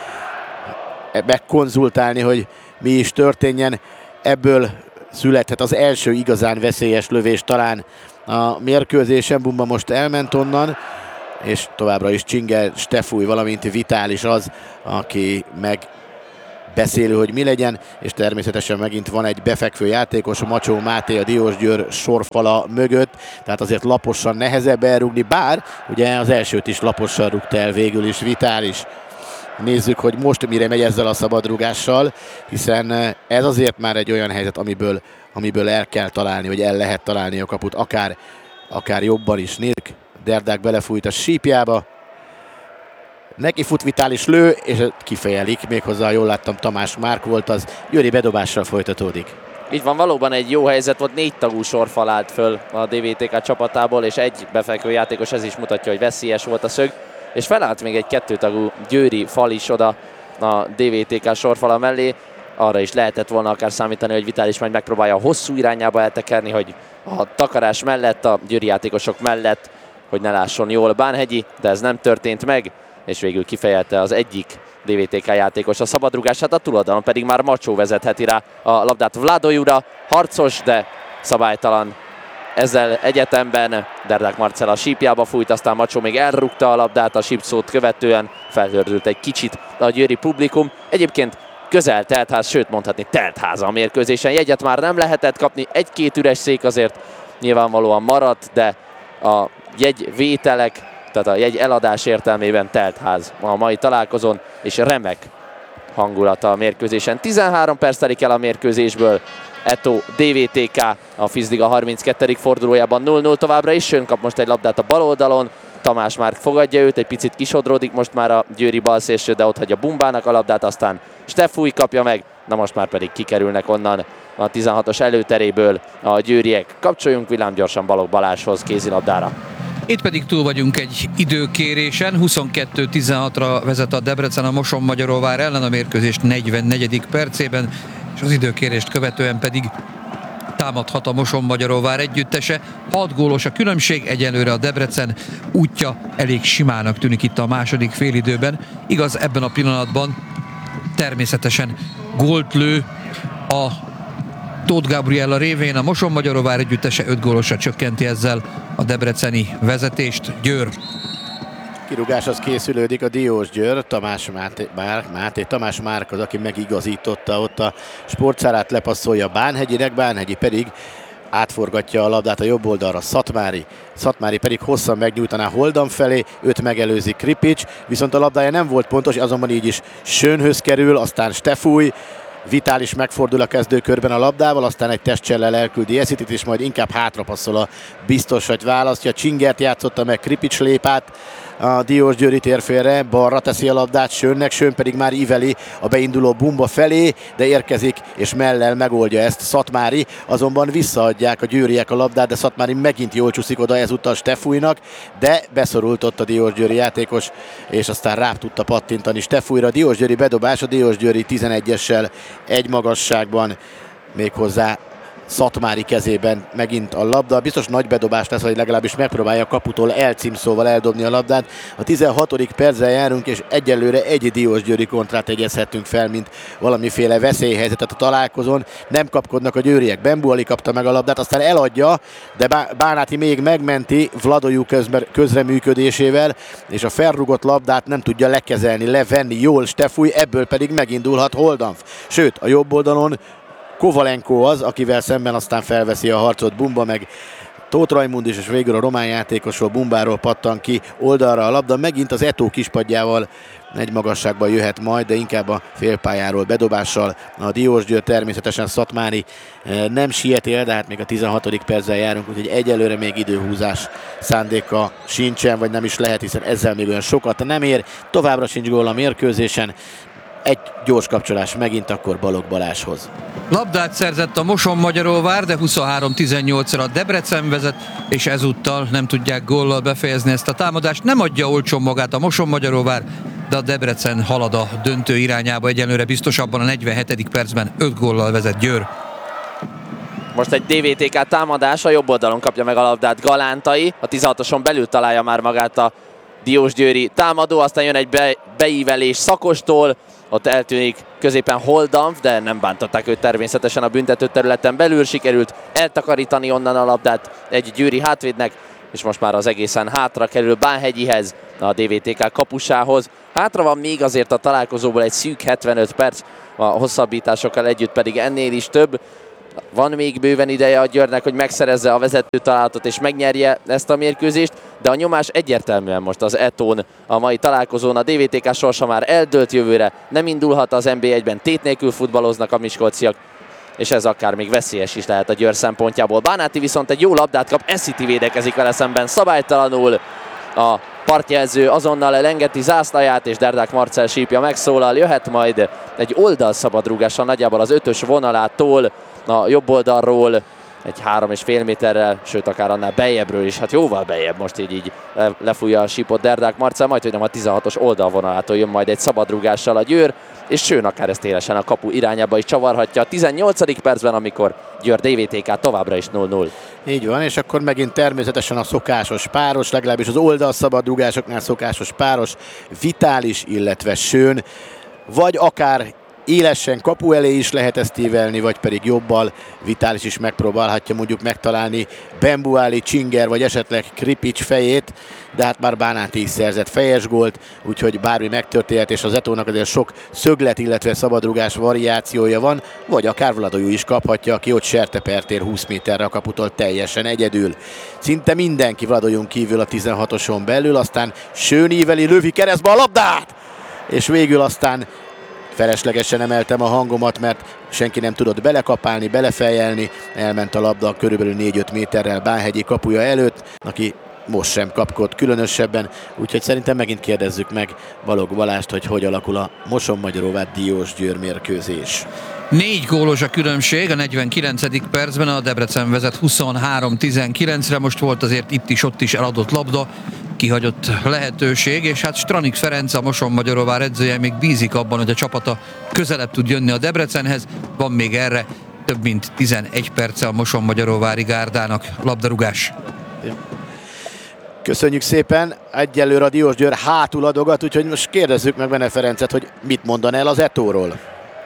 megkonzultálni, hogy mi is történjen. Ebből születhet az első igazán veszélyes lövés talán a mérkőzésen. Bumba most elment onnan, és továbbra is Csinger, Stefúj, valamint Vitális az, aki meg beszélő, hogy mi legyen, és természetesen megint van egy befekvő játékos, Macsó Máté a Diósgyőr sorfala mögött, tehát azért laposan nehezebb elrúgni, bár ugye az elsőt is laposan rúgta el végül is Vitális. Nézzük, hogy most mire megy ezzel a szabadrúgással, hiszen ez azért már egy olyan helyzet, amiből el kell találni, vagy el lehet találni a kaput, akár jobban is. Nézzük, Derdák belefújt a sípjába, neki fut Vitális, lő, és kifejelik, méghozzá, jól láttam, Tamás Márk volt az, győri bedobással folytatódik. Így van, valóban egy jó helyzet volt, 4 tagú sorfal állt föl a DVTK csapatából, és egy befekvő játékos, ez is mutatja, hogy veszélyes volt a szög, és felállt még egy 2 tagú győri fal is oda a DVTK sorfala mellé. Arra is lehetett volna akár számítani, hogy Vitális majd megpróbálja a hosszú irányába eltekerni, hogy a takarás mellett, a győri játékosok mellett, hogy ne lásson jól Bánhegyi, de ez nem történt meg, és végül kifejelte az egyik DVTK játékos a szabadrugását, a túloldalon pedig már Macsó vezetheti rá a labdát Vladojura, harcos, de szabálytalan ezzel egyetemben. Derdák Marcell a sípjába fújt, aztán Macsó még elrúgta a labdát, a sípszót követően felhördült egy kicsit a győri publikum. Egyébként közel teltház, sőt mondhatni teltháza a mérkőzésen. Jegyet már nem lehetett kapni, egy-két üres szék azért nyilvánvalóan maradt, de a jegyvételek, tehát a jegy eladás értelmében teltház a mai találkozón, és remek hangulata a mérkőzésen. 13 perc telik el a mérkőzésből. Eto DVTK a Fizliga 32. fordulójában 0-0 továbbra is. Sőn kap most egy labdát a bal oldalon. Tamás már fogadja őt, egy picit kisodródik most már a győri balszélső, de ott hagyja Bumbának a labdát, aztán Stefúj kapja meg, na most már pedig kikerülnek onnan a 16-os előteréből a győriek. Kapcsoljunk villámgyorsan Balogh Balázshoz kézilabdára. Itt pedig túl vagyunk egy időkérésen, 22-16-ra vezet a Debrecen a Mosonmagyaróvár ellen a mérkőzés 44. percében, és az időkérést követően pedig támadhat a Mosonmagyaróvár együttese. 6 gólos a különbség, egyelőre a Debrecen útja elég simának tűnik itt a második félidőben. Igaz, ebben a pillanatban természetesen gólt lő a Tóth Gabriella révén, a Mosonmagyaróvár együttese 5 gólosra csökkenti ezzel a debreceni vezetést. Győr. Kirúgáshoz készülődik a Diósgyőr, Tamás Márk az, aki megigazította ott a sportszárát, lepasszolja Bánhegyinek, Bánhegyi pedig átforgatja a labdát a jobb oldalra Szatmári pedig hosszan megnyújtaná Holdan felé, őt megelőzi Kripics, viszont a labdája nem volt pontos, azonban így is Schönhöz kerül, aztán Stefúj, Vitális megfordul a kezdőkörben a labdával, aztán egy testcsellel elküldi Eszitit, és majd inkább hátrapasszol a biztos, hogy választja. Csingert játszotta meg, Kripics lép át a Diósgyőri térfélre, balra teszi a labdát Schönnek, Schön pedig már íveli a beinduló Bumba felé, de érkezik és mellel megoldja ezt Szatmári, azonban visszaadják a győriek a labdát, de Szatmári megint jól csúszik oda ezúttal Stefújnak, de beszorult ott a Diósgyőri játékos, és aztán rá tudta pattintani Stefújra. Diósgyőri bedobás, a Diósgyőri 11-essel egy magasságban, méghozzá Szatmári kezében megint a labda. Biztos nagy bedobás lesz, vagy legalábbis megpróbálja a kaputól elcímszóval eldobni a labdát. A 16. perccel járunk, és egyelőre egy Diósgyőri kontrát egyezhetünk fel, mint valamiféle veszélyhelyzetet a találkozón. Nem kapkodnak a győriek. Bembuali kapta meg a labdát, aztán eladja, de Bánáti még megmenti Vladojú közreműködésével, és a felrugott labdát nem tudja lekezelni, levenni jól Stefúj, ebből pedig megindulhat Holdanf. Sőt, a jobb oldalon Kovalenko az, akivel szemben aztán felveszi a harcot Bumba, meg Tóth Rajmund is, és végül a román játékosról, Bumbáról pattan ki oldalra a labda. Megint az Eto kispadjával egy magasságban jöhet majd, de inkább a félpályáról bedobással a Diósgyőr. Természetesen Szatmári nem sieti el, de hát még a 16. perccel járunk, úgyhogy egyelőre még időhúzás szándéka sincsen, vagy nem is lehet, hiszen ezzel még olyan sokat nem ér. Továbbra sincs gól a mérkőzésen. Egy gyors kapcsolás megint akkor Balogh Balázshoz. Labdát szerzett a Mosonmagyaróvár, de 23-18-ra a Debrecen vezet, és ezúttal nem tudják góllal befejezni ezt a támadást. Nem adja olcsón magát a Mosonmagyaróvár, de a Debrecen halad a döntő irányába, egyenlőre biztosabban a 47. percben 5 góllal vezet Győr. Most egy DVTK támadás, a jobb oldalon kapja meg a labdát Galántai, a 16-oson belül találja már magát a diósgyőri támadó, aztán jön egy beívelés Szakostól, ott eltűnik középen Holdanf, de nem bántották őt természetesen a büntető területen belül, sikerült eltakarítani onnan a labdát egy győri hátvédnek, és most már az egészen hátra kerül Bánhegyihez, a DVTK kapusához. Hátra van még azért a találkozóból egy szűk 75 perc, a hosszabbításokkal együtt pedig ennél is több. Van még bőven ideje a Győrnek, hogy megszerezze a vezető találatot és megnyerje ezt a mérkőzést, de a nyomás egyértelműen most az Etón a mai találkozón. A DVTK sorsa már eldőlt jövőre, nem indulhat az NB1-ben, tét nélkül futballoznak a miskolciak, és ez akár még veszélyes is lehet a Győr szempontjából. Bánáti viszont egy jó labdát kap, Esiti védekezik vele szemben szabálytalanul. A partjelző azonnal elengeti zászlaját, és Derdák Marcell sípja megszólal. Jöhet majd egy oldalszabadrúgással nagyjából az 5-ös vonalától, a jobb oldalról, egy 3,5 méterrel, sőt akár annál beljebbről is, hát jóval beljebb most így lefújja a sípot Derdák Marcell, majd hogy nem a 16-os oldalvonalától jön majd egy szabadrúgással a Győr, és Schön akár ezt élesen a kapu irányába is csavarhatja a 18. percben, amikor Győr DVTK továbbra is 0-0. Így van, és akkor megint természetesen a szokásos páros, legalábbis az oldalszabadrúgásoknál szokásos páros, Vitális, illetve Schön, vagy akár élesen kapu elé is lehet ezt ívelni, vagy pedig jobbal Vitális is megpróbálhatja mondjuk megtalálni Bembuáli, Csinger vagy esetleg Kripics fejét, de hát már Bánáti is szerzett fejes gólt, úgyhogy bármi megtörténhet, és az Etónak azért sok szöglet, illetve szabadrugás variációja van, vagy akár Vladojú is kaphatja, aki ott sertepertér 20 méterre a kaputól teljesen egyedül. Szinte mindenki Vladojún kívül a 16-oson belül, aztán Sőníveli lövi keresztbe a labdát, és végül aztán feleslegesen emeltem a hangomat, mert senki nem tudott belekapálni, belefejelni, elment a labda körülbelül 4-5 méterrel Bánhegyi kapuja előtt, aki most sem kapkod különösebben, úgyhogy szerintem megint kérdezzük meg Balogh Balást, hogy alakul a Mosonmagyaróvár Diósgyőr mérkőzés. 4 gólos a különbség, a 49. percben a Debrecen vezet 23-19-re, most volt azért itt is, ott is eladott labda, kihagyott lehetőség, és hát Stranik Ferenc, a Mosonmagyaróvár edzője még bízik abban, hogy a csapata közelebb tud jönni a Debrecenhez, van még erre több mint 11 perce a Mosonmagyaróvári gárdának. Labdarúgás. Köszönjük szépen, egyelőre a Diósgyőr hátul adogat, úgyhogy most kérdezzük meg Bene Ferencet, hogy mit mondan el az Etóról.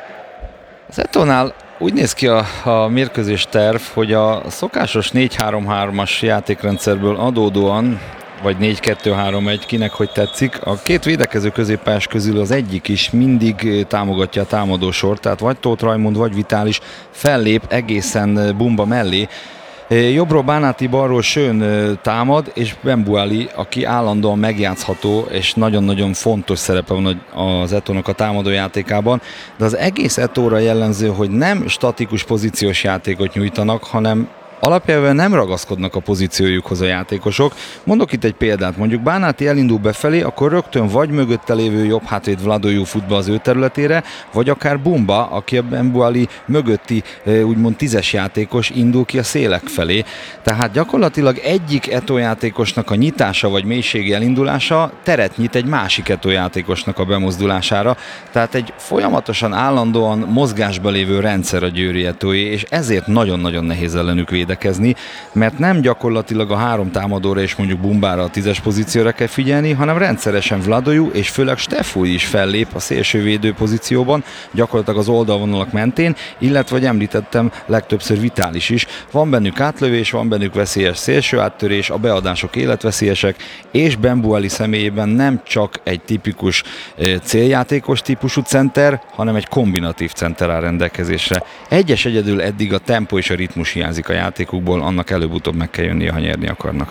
Az Etónál úgy néz ki a mérkőzés terv, hogy a szokásos 4-3-3-as játékrendszerből adódóan, vagy 4-2-3-1, kinek hogy tetszik, a két védekező középpályás közül az egyik is mindig támogatja a támadósort, tehát vagy Tóth Rajmund, vagy Vitális fellép egészen Bumba mellé. Jobbról Bánáti, balról Sőn támad, és Bembuáli, aki állandóan megjátszható, és nagyon-nagyon fontos szerepe van az Etónak a támadójátékában, de az egész Etóra jellemző, hogy nem statikus pozíciós játékot nyújtanak, hanem alapjában nem ragaszkodnak a pozíciójukhoz a játékosok. Mondok itt egy példát, mondjuk Bánáti elindul befelé, akkor rögtön vagy mögötte lévő jobb hátvéd Vladojú fut be az ő területére, vagy akár Bumba, aki a Bembuáli mögötti úgymond 10-es játékos indul ki a szélek felé. Tehát gyakorlatilag egyik Etó játékosnak a nyitása vagy mélységi elindulása teret nyit egy másik Etó játékosnak a bemozdulására. Tehát egy folyamatosan állandóan mozgásba lévő rendszer a győri Etóé, és ezért nagyon-nagyon nehéz ellenük védekezni, mert nem gyakorlatilag a 3 támadóra és mondjuk Bumbára a 10-es pozícióra kell figyelni, hanem rendszeresen Vladojú és főleg Stefúj is fellép a szélsővédő pozícióban, gyakorlatilag az oldalvonalak mentén, illetve, hogy említettem, legtöbbször Vitális is. Van bennük átlövés, van bennük veszélyes szélső áttörés, a beadások életveszélyesek, és Bembuáli személyében nem csak egy tipikus céljátékos típusú center, hanem egy kombinatív center áll rendelkezésre. Egyedül eddig a tempó és a ritmus hiányzik a játékukból, annak előbb-utóbb meg kell jönnie, ha nyerni akarnak.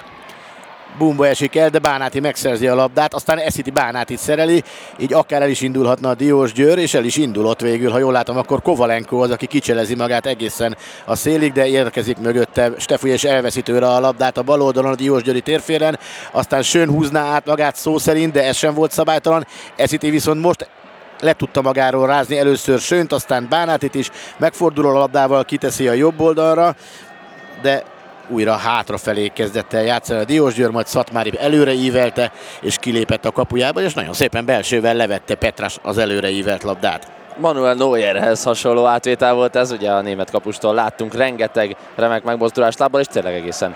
Bumba esik el, de Bánáti megszerzi a labdát, aztán Esziti Bánátit szereli, így akár el is indulhatna a Diósgyőr, és el is indulott végül, ha jól látom, akkor Kovalenko az, aki kicselezi magát egészen a szélig, de érkezik mögötte Stefúj, és elveszi tőle a labdát a bal oldalon a Diósgyőri térfélen, aztán Sőn húzná át magát szó szerint, de ez sem volt szabálytalan, Esziti viszont most le tudta magáról rázni először Sőnt, aztán Bánátit is, megfordul a labdával, kiteszi a jobb oldalra, de újra hátrafelé kezdett el játszani a Diósgyőr, majd Szatmári előre ívelte, és kilépett a kapujába, és nagyon szépen belsővel levette Petras az előre ívelt labdát. Manuel Neuerhez hasonló átvétel volt ez, ugye a német kapustól láttunk rengeteg remek megmozdulást lábbal, és tényleg egészen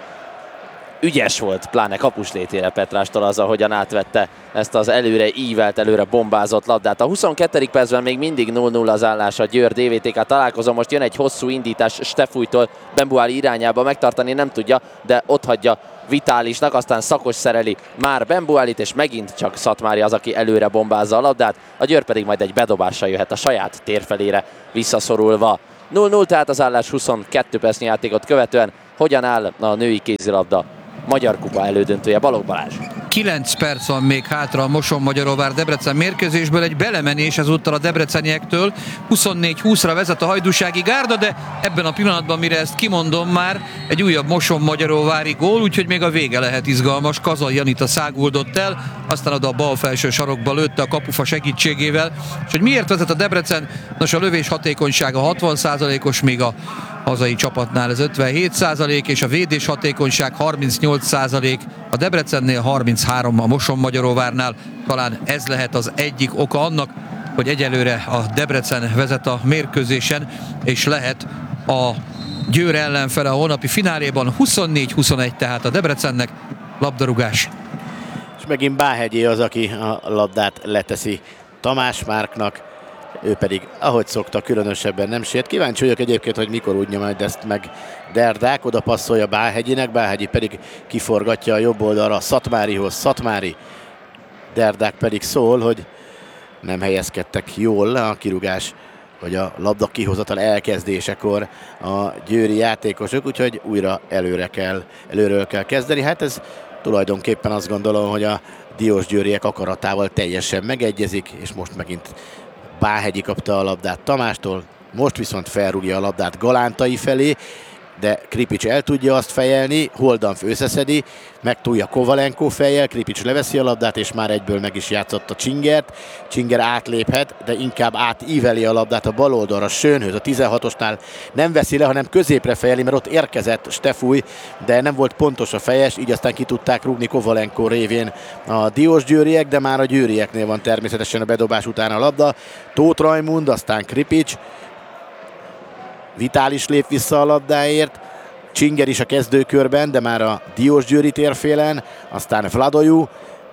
ügyes volt, pláne kapuslétére Petrástól az, ahogyan átvette ezt az előre ívelt, előre bombázott labdát. A 22. percben még mindig 0-0 az állás a Győr DVTK találkozó. Most jön egy hosszú indítás Stefújtól Bembuáli irányába, megtartani nem tudja, de ott hagyja Vitálisnak, aztán Szakos szereli már Bembuálit, és megint csak Szatmári az, aki előre bombázza a labdát. A Győr pedig majd egy bedobással jöhet a saját térfelére visszaszorulva. 0-0 tehát az állás 22 percnyi játékot követően. Hogyan áll a női kézilabda Magyar Kupa elődöntője? Balogh Balázs. 9 perc van még hátra a Mosonmagyaróvár Debrecen mérkőzésből, egy belemenés ezúttal a debreceniektől. 24-20-ra vezet a hajdúsági gárda, de ebben a pillanatban, mire ezt kimondom, már egy újabb Mosonmagyaróvári gól, úgyhogy még a vége lehet izgalmas. Kazai Janita száguldott el, aztán oda a bal felső sarokba lőtte a kapufa segítségével. És hogy miért vezet a Debrecen? Nos, a lövés hatékonysága 60%-os, míg a hazai csapatnál ez 57%, és a védés hatékonyság 38%, a Debrecennél 33, a Mosonmagyaróvárnál. Talán ez lehet az egyik oka annak, hogy egyelőre a Debrecen vezet a mérkőzésen, és lehet a Győr ellenfele a holnapi fináléban. 24-21 tehát a Debrecennek. Labdarúgás. És megint Bánhegyé az, aki a labdát leteszi Tamás Márknak. ő pedig, ahogy szokta, különösebben nem sért. Kíváncsi vagyok egyébként, hogy mikor úgy nyomja ezt meg Derdák, oda passzolja Bálhegyinek, Bálhegyi pedig kiforgatja a jobb oldalra Szatmárihoz, Szatmári, Derdák pedig szól, hogy nem helyezkedtek jól a kirúgás vagy a labda kihozatal elkezdésekor a győri játékosok, úgyhogy újra előről kell kezdeni. Hát ez tulajdonképpen azt gondolom, hogy a diósgyőriek akaratával teljesen megegyezik, és most megint Bálhegyi kapta a labdát Tamástól, most viszont felrúgja a labdát Galántai felé, de Kripics el tudja azt fejelni, Holdanf összeszedi, megtúlja Kovalenko fejjel, Kripics leveszi a labdát, és már egyből meg is játszott a Csingert. Csinger átléphet, de inkább átíveli a labdát a bal oldalra Schönhöz, a 16-osnál nem veszi le, hanem középre fejeli, mert ott érkezett Stefúj, de nem volt pontos a fejes, így aztán ki tudták rúgni Kovalenko révén a diósgyőriek, de már a győrieknél van természetesen a bedobás után a labda. Tóth Rajmund, aztán Kripics, Vitális lép vissza a labdáért, Csinger is a kezdőkörben, de már a Diósgyőri térfélen, aztán Vladojú,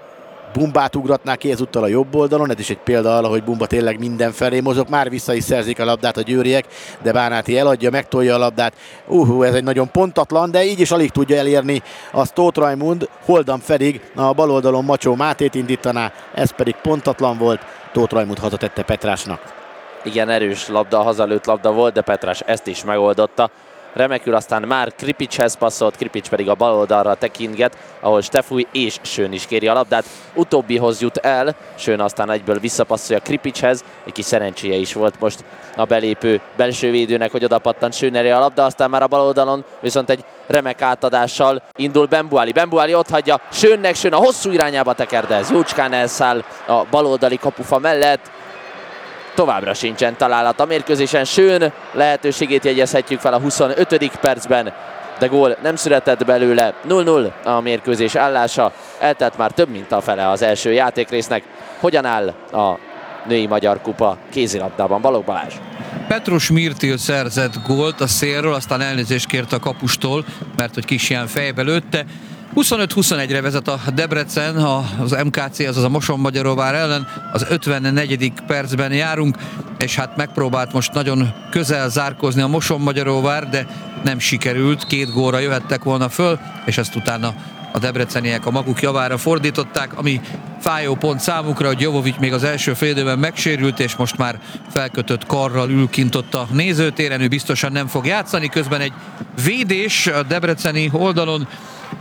Bumbát ugratná ki ezúttal a jobb oldalon, ez is egy példa arra, hogy Bumba tényleg mindenfelé mozog, már vissza is szerzik a labdát a győriek, de Bánáti eladja, megtolja a labdát, ez egy nagyon pontatlan, de így is alig tudja elérni azt Tóth Rajmund, Holdan pedig a bal oldalon Macsó Mátét indítaná, ez pedig pontatlan volt, Tóth Rajmund hazatette Petrásnak. Igen, erős labda, hazalőtt labda volt, de Petrás ezt is megoldotta. Remekül aztán már Kripicshez passzolt, Kripics pedig a bal oldalra tekintget, ahol Stefúj és Schön is kéri a labdát. Utóbbihoz jut el, Schön aztán egyből visszapasszolja Kripicshez, egy kis szerencséje is volt most a belépő belső védőnek, hogy oda pattant Schön elé a labda, aztán már a bal oldalon viszont egy remek átadással indul Bembuali. Bembuali ott hagyja Schönnek, Schön a hosszú irányába tekerdez, jócskán elszáll a bal oldali kapufa mellett. Továbbra sincsen találat a mérkőzésen, Schön lehetőségét jegyezhetjük fel a 25. percben, de gól nem született belőle. 0-0 a mérkőzés állása, eltelt már több mint a fele az első játékrésznek. Hogyan áll a női magyar kupa kézilabdában, Balogh Balázs? Petrus Mirtil szerzett gólt a szélről, aztán elnézést kért a kapustól, mert hogy Kisján fejbe lőtte. 25-21-re vezet a Debrecen, az MKC, azaz a Mosonmagyaróvár ellen, az 54. percben járunk, és hát megpróbált most nagyon közel zárkózni a Mosonmagyaróvár, de nem sikerült, 2 gólra jöhettek volna föl, és ezt utána a debreceniek a maguk javára fordították, ami fájó pont számukra, hogy Jovovic még az első félidőben megsérült, és most már felkötött karral ül kint ott a nézőtéren, ő biztosan nem fog játszani, közben egy védés a debreceni oldalon.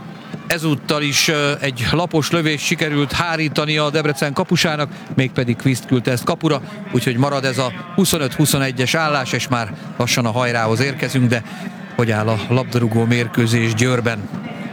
Ezúttal is egy lapos lövés sikerült hárítani a Debrecen kapusának, mégpedig Quist küldte ezt kapura, úgyhogy marad ez a 25-21-es állás, és már lassan a hajrához érkezünk, de hogy áll a labdarúgó mérkőzés Győrben?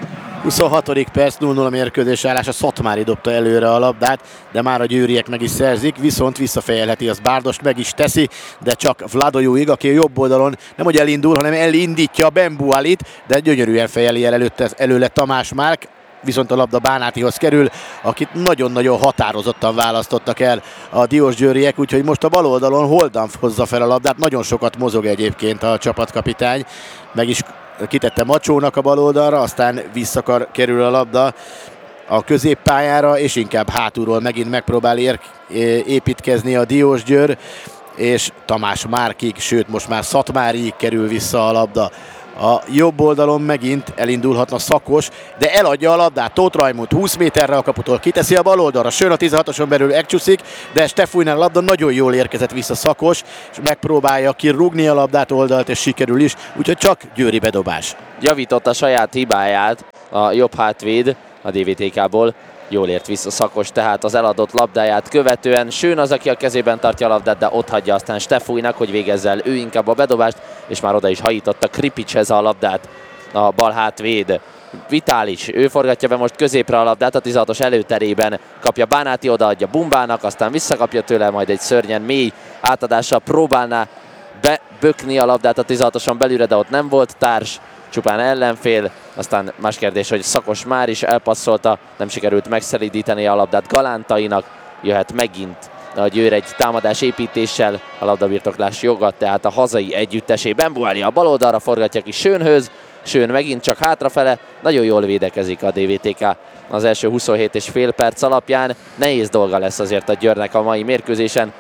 26. perc, 0-0 mérkőzés állása, Szatmári dobta előre a labdát, de már a győriek meg is szerzik, viszont visszafejelheti, az Bárdost meg is teszi, de csak Vladojuig, aki a jobb oldalon nem hogy elindul, hanem elindítja Bembualit, de gyönyörűen fejeli el előle Tamás Márk, viszont a labda Bánátihoz kerül, akit nagyon-nagyon határozottan választottak el a diósgyőriek, úgyhogy most a bal oldalon Holdanf hozza fel a labdát, nagyon sokat mozog egyébként a csapatkapitány, meg is kitette Macsónak a bal oldalra, aztán visszakerül a labda a középpályára, és inkább hátulról megint megpróbál építkezni a Diósgyőr, és Tamás Márkig, sőt most már Szatmáriig kerül vissza a labda. A jobb oldalon megint elindulhatna Szakos, de eladja a labdát Tóth Rajmund 20 méterre a kaputól, kiteszi a bal oldalra, Schön a 16-oson belül megcsúszik, de Stefújnál a labda nagyon jól érkezett vissza Szakos, és megpróbálja kirúgni a labdát oldalt, és sikerül is, úgyhogy csak győri bedobás. Javította saját hibáját a jobb hátvéd a DVTK-ból. Jól ért vissza Szakos, tehát az eladott labdáját követően. Schön az, aki a kezében tartja a labdát, de ott hagyja aztán Stefújnak, hogy végezze el ő inkább a bedobást, és már oda is hajította Kripicshez a labdát a bal hátvéd. Vitális, ő forgatja be most középre a labdát, a 16-os előterében kapja Bánáti, odaadja Bumbának, aztán visszakapja tőle, majd egy szörnyen mély átadással próbálná bebökni a labdát a 16-oson belülre, de ott nem volt társ, csupán ellenfél, aztán más kérdés, hogy Szakos már is elpasszolta, nem sikerült megszelídíteni a labdát Galántainak, jöhet megint a Győr egy támadás építéssel, a labdabirtoklás joga, tehát a hazai együttesé. Bembuali a bal oldalra forgatja ki Schönhöz, Schön megint csak hátrafele, nagyon jól védekezik a DVTK az első 27,5 perc alapján. Nehéz dolga lesz azért a Győrnek a mai mérkőzésen.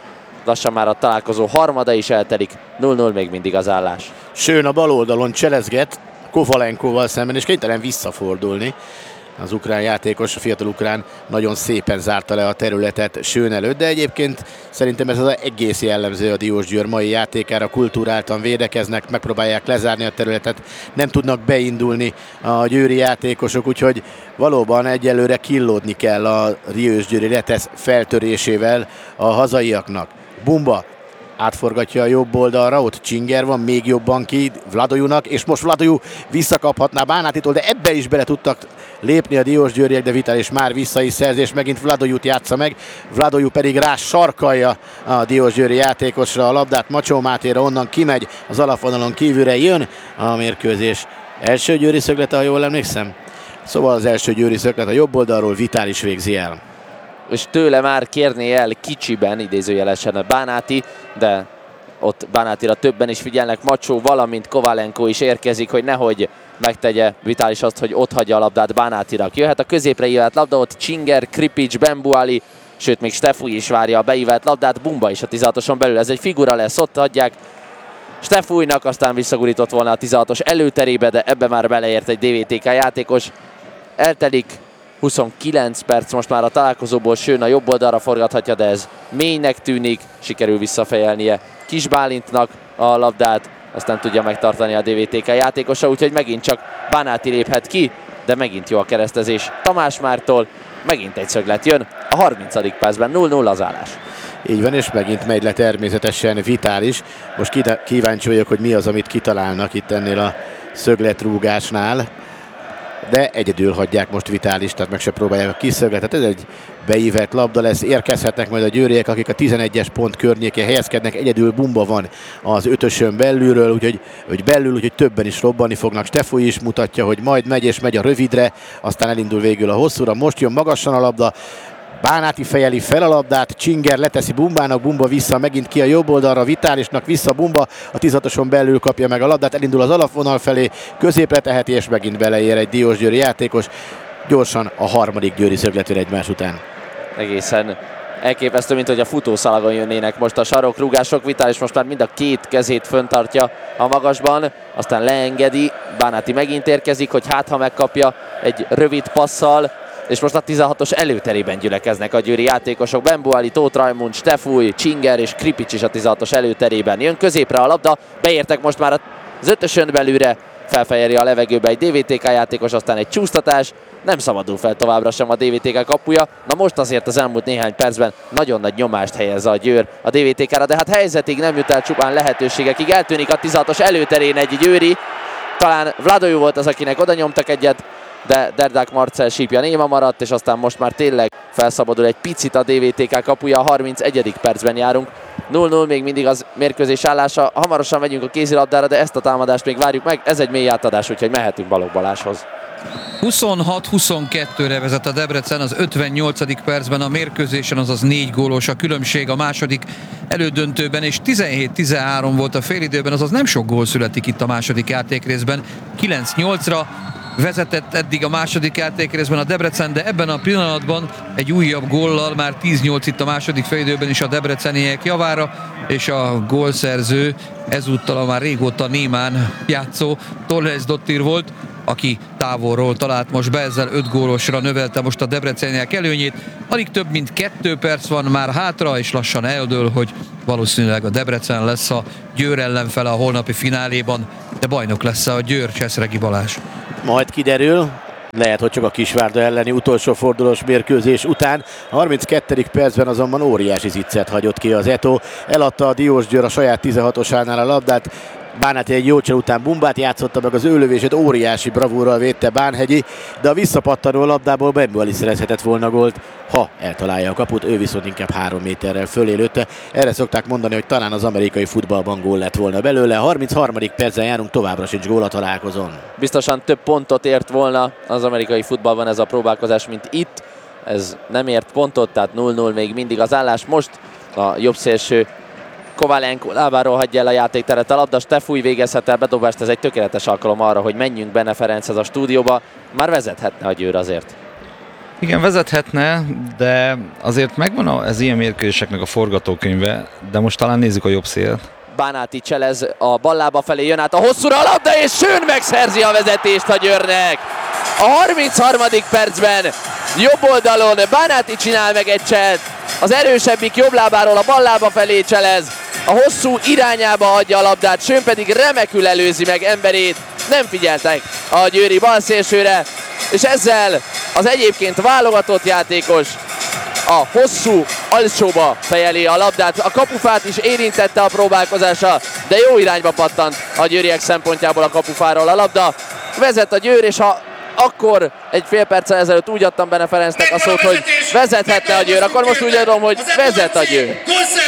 lassan már a találkozó harmada is eltelik, 0-0 még mindig az állás. Schön a bal oldalon cselezget Kovalenkóval szemben, és kénytelen visszafordulni. Az ukrán játékos, a fiatal ukrán nagyon szépen zárta le a területet Schön előtt, de egyébként szerintem ez az egész jellemző a Diósgyőr mai játékára, kulturáltan védekeznek, megpróbálják lezárni a területet, nem tudnak beindulni a győri játékosok, úgyhogy valóban egyelőre killódni kell a diósgyőri Retesz feltörésével a hazaiaknak. Bumba átforgatja a jobb oldalra, ott Csinger van, még jobban ki Vladojunak, és most Vladoju visszakaphatná Bánátitól, de ebbe is bele tudtak lépni a diósgyőriek, de Vitális már vissza is szerz, és megint Vladojut játsza meg. Vladoju pedig rá sarkalja a diósgyőri játékosra a labdát, Macsó Mátéra onnan kimegy, az alapvonalon kívülre jön a mérkőzés első győri szöglete, ha jól emlékszem. Szóval az első győri szöglet a jobb oldalról Vitális végzi el. És tőle már kérné el kicsiben, idézőjelesen a Bánáti, de ott Bánátira többen is figyelnek, Macsó, valamint Kovalenko is érkezik, hogy nehogy megtegye Vitális azt, hogy ott hagyja a labdát Bánátira. Jöhet a középre ívelt labda, ott Csinger, Kripics, Bembuali, sőt még Stefúj is várja a beívelt labdát, Bumba is a 16-oson belül, ez egy figura lesz, ott adják Stefújnak, aztán visszagurított volna a 16-os előterébe, de ebbe már beleért egy DVTK játékos. Eltelik 29 perc most már a találkozóból, Schön a jobb oldalra forgathatja, de ez mélynek tűnik, sikerül visszafejelnie Kis Bálintnak a labdát, azt nem tudja megtartani a DVTK játékosa, úgyhogy megint csak Bánáti léphet ki, de megint jó a keresztezés Tamás Mártól, megint egy szöglet jön, a 30. percben 0-0 az állás. Így van, és megint megy le természetesen Vitális. Most kíváncsi vagyok, hogy mi az, amit kitalálnak itt ennél a szögletrúgásnál. De egyedül hagyják most Vitális, tehát meg se próbálják a kis szögletet. Ez egy beívett labda lesz, érkezhetnek majd a győriek, akik a 11-es pont környékén helyezkednek. Egyedül Bumba van az ötösön belülről, úgyhogy többen is robbanni fognak. Stefúj is mutatja, hogy majd megy, és megy a rövidre, aztán elindul végül a hosszúra. Most jön magasan a labda, Bánáti fejeli fel a labdát, Csinger leteszi Bumbának, Bumba vissza megint ki a jobb oldalra, Vitálisnak vissza Bumba, a 16-oson belül kapja meg a labdát, elindul az alapvonal felé, középre teheti, és megint beleér egy diósgyőri játékos. Gyorsan a harmadik győri szögletőr egymás után. Egészen elképesztő, mint hogy a futószalagon jönnének most a sarokrúgások. Vitális most már mind a két kezét föntartja a magasban, aztán leengedi, Bánáti megint érkezik, hogy hát ha megkapja egy rövid passzal, és most a 16-os előterében gyülekeznek a győri játékosok. Bembuali, Tóth Rajmund, Stefúj, Csinger és Kripics is a 16-os előterében. Jön középre a labda, beértek most már az ötösön belülre, felfejeli a levegőbe egy DVTK játékos, aztán egy csúsztatás, nem szabadul fel továbbra sem a DVTK kapuja. Na most azért az elmúlt néhány percben nagyon nagy nyomást helyez a Győr a DVTK-ra, de hát helyzetig nem jut el, csupán lehetőségekig. Eltűnik a 16-os előterén egy győri, talán Vladojú volt az, akinek oda nyomtak egyet, de Derdák Marcell sípja néma maradt, és aztán most már tényleg felszabadul egy picit a DVTK kapuja, a 31. percben járunk. 0-0 még mindig az mérkőzés állása, hamarosan megyünk a kézilabdára, de ezt a támadást még várjuk meg, ez egy mély átadás, úgyhogy mehetünk Balogh Balázshoz. 26-22-re vezet a Debrecen az 58. percben a mérkőzésen, azaz 4 gólos a különbség a második elődöntőben, és 17-13 volt a félidőben, azaz nem sok gól születik itt a második játékrészben. 9-8-ra vezetett eddig a második játékrészben a Debrecen, de ebben a pillanatban egy újabb góllal már 10-8 itt a második félidőben is a debreceniek javára, és a gólszerző ezúttal a már régóta némán játszó Torres Dottir volt, aki távolról talált most be, ezzel 5 gólosra növelte most a debreceniek előnyét. Alig több mint 2 perc van már hátra, és lassan eldől, hogy valószínűleg a Debrecen lesz a Győr ellenfele a holnapi fináléban, de bajnok lesz a Győr, Cseszregi Balázs. Majd kiderül, lehet, hogy csak a Kisvárda elleni utolsó fordulós mérkőzés után. A 32. percben azonban óriási ziccet hagyott ki az Eto. Eladta a Diósgyőr a saját 16-osánál a labdát. Bánhegyi egy jó csel után Bumbát játszotta meg, az ő lövését óriási bravúrral védte Bánhegyi, de a visszapattanó labdából Bembuali szerezhetett volna gólt, ha eltalálja a kaput, ő viszont inkább 3 méterrel fölé lőtte. Erre szokták mondani, hogy talán az amerikai futballban gól lett volna belőle. A 33. percen járunk, továbbra sincs gól a találkozón. Biztosan több pontot ért volna az amerikai futballban ez a próbálkozás, mint itt. Ez nem ért pontot, tehát 0-0 még mindig az állás. Most a jobb szélső Kovalenko lábáról hagyja el a játékteret a labda, Stefúj végezhet el bedobást, ez egy tökéletes alkalom arra, hogy menjünk Bene Ferenchez a stúdióba. Már vezethetne a Győr azért. Igen, vezethetne, de azért megvan ez ilyen mérkőzéseknek a forgatókönyve, de most talán nézzük a jobb szélt. Bánáti cselez a ballába felé, jön át a hosszúra a labda, és Schön megszerzi a vezetést a Győrnek. A 33. percben jobb oldalon Bánáti csinál meg egy cselt, az erősebbik jobb lábáról a ballába felé cselez, a hosszú irányába adja a labdát, Schön pedig remekül előzi meg emberét, nem figyeltek a győri balszélsőre, és ezzel az egyébként válogatott játékos a hosszú alsóba fejeli a labdát. A kapufát is érintette a próbálkozása, de jó irányba pattant a győriek szempontjából a kapufáról a labda. Vezet a Győr, és ha akkor egy fél perccel ezelőtt úgy adtam Bene Ferencnek a szót, hogy vezethetne a Győr, akkor most úgy adom, hogy vezet a Győr.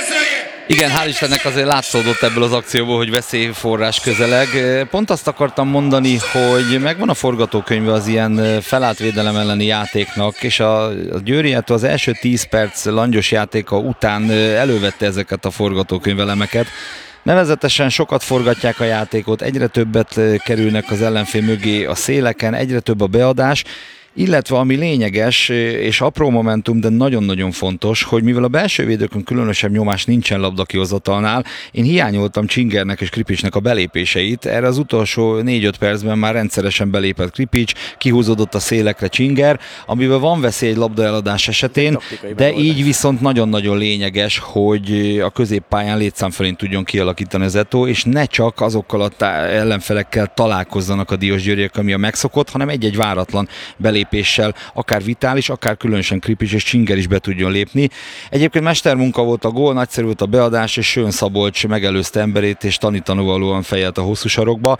Igen, hál' Istennek azért látszódott ebből az akcióból, hogy veszélyforrás közeleg. Pont azt akartam mondani, hogy megvan a forgatókönyve az ilyen felállt védelem elleni játéknak, és a Győriától az első 10 perc langyos játéka után elővette ezeket a forgatókönyvelemeket. Nevezetesen sokat forgatják a játékot, egyre többet kerülnek az ellenfél mögé a széleken, egyre több a beadás, illetve ami lényeges és apró momentum, de nagyon-nagyon fontos, hogy mivel a belső védőkön különösebb nyomás nincsen labdakihozatalnál, én hiányoltam Csingernek és Kripicsnek a belépéseit. Erre az utolsó 4-5 percben már rendszeresen belépett Kripics, kihúzódott a szélekre Csinger, amiben van veszély egy labdaeladás esetén, de így viszont nagyon-nagyon lényeges, hogy a középpályán létszám fölén tudjon kialakítani az Eto'o, és ne csak azokkal az ellenfelekkel találkozzanak a diósgyőriek, ami a megszokott, hanem egy-egy váratlan belépéssel, akár Vitális, akár különösen Kripics és Csinger is be tudjon lépni. Egyébként mestermunka volt a gól, nagyszerű volt a beadás, és Schön Szabolcs megelőzte emberét, és tanítanóvalóan fejelt a hosszú sarokba.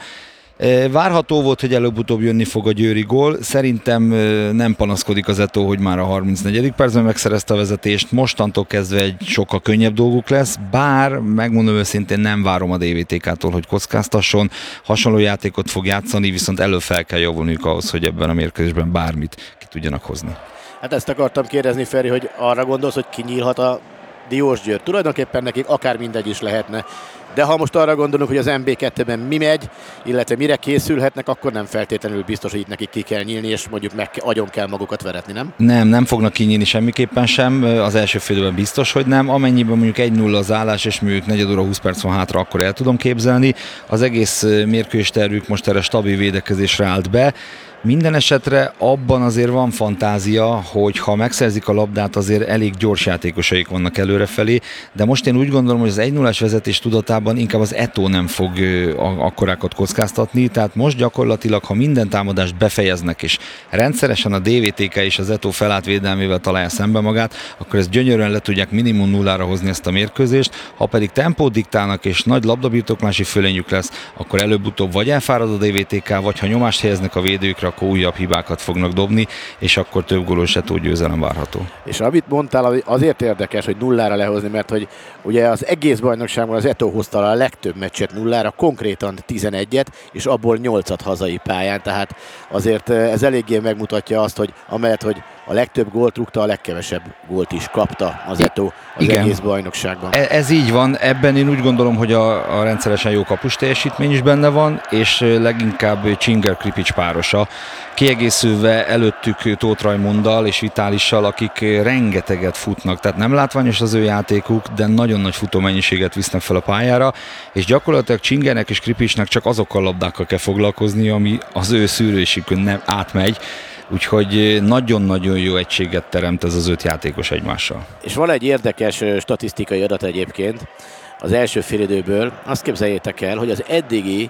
Várható volt, hogy előbb-utóbb jönni fog a győri gól. Szerintem nem panaszkodik az Eto'o, hogy már a 34. percben megszerezte a vezetést. Mostantól kezdve egy sokkal könnyebb dolguk lesz, bár megmondom őszintén nem várom a DVTK-tól, hogy kockáztasson. Hasonló játékot fog játszani, viszont elő fel kell javulniuk ahhoz, hogy ebben a mérkőzésben bármit ki tudjanak hozni. Hát ezt akartam kérdezni, Feri, hogy arra gondolsz, hogy kinyílhat a Diósgyőr. Tulajdonképpen nekik akár mindegy is lehetne. De ha most arra gondolunk, hogy az MB2-ben mi megy, illetve mire készülhetnek, akkor nem feltétlenül biztos, hogy itt nekik ki kell nyílni, és mondjuk agyon kell magukat veretni, nem? Nem fognak kinyílni semmiképpen sem, az első fél időben biztos, hogy nem. Amennyiben mondjuk 1-0 az állás, és mondjuk 4 óra 20 perc van hátra, akkor el tudom képzelni. Az egész mérkőzés tervük most erre stabil védekezésre állt be. Minden esetre abban azért van fantázia, hogy ha megszerzik a labdát, azért elég gyors játékosaik vannak előrefelé, de most én úgy gondolom, hogy az 1-0-as vezetés tudatában inkább az Eto'o nem fog akkorákat kockáztatni, tehát most gyakorlatilag, ha minden támadást befejeznek, és rendszeresen a DVTK és az Eto'o felállt védelmével találja szembe magát, akkor ezt gyönyörűen le tudják minimum nullára hozni ezt a mérkőzést, ha pedig tempót diktálnak és nagy labdabirtoklási fölényük lesz, akkor előbb-utóbb vagy elfárad a DVTK, vagy ha nyomást helyeznek a védőkre, akkor újabb hibákat fognak dobni, és akkor több gólos Eto'o győzelem várható. És amit mondtál, azért érdekes, hogy nullára lehozni, mert hogy ugye az egész bajnokságban az Eto'o hozta a legtöbb meccset nullára, konkrétan 11-et, és abból 8-at hazai pályán, tehát azért ez eléggé megmutatja azt, hogy amellett, hogy a legtöbb gólt rúgta, a legkevesebb gólt is kapta az Eto'o az egész bajnokságban. Ez így van, ebben én úgy gondolom, hogy a rendszeresen jó kapus teljesítmény is benne van, és leginkább Csinger-Kripics párosa, kiegészülve előttük Tóth Rajmunddal és Vitálissal, akik rengeteget futnak, tehát nem látványos az ő játékuk, de nagyon nagy futómennyiséget visznek fel a pályára, és gyakorlatilag Csingernek és Kripicsnek csak azokkal a labdákkal kell foglalkozni, ami az ő szűrőségükön nem átmegy, úgyhogy nagyon-nagyon jó egységet teremt ez az 5 játékos egymással. És van egy érdekes statisztikai adat egyébként az első félidőből. Azt képzeljétek el, hogy az eddigi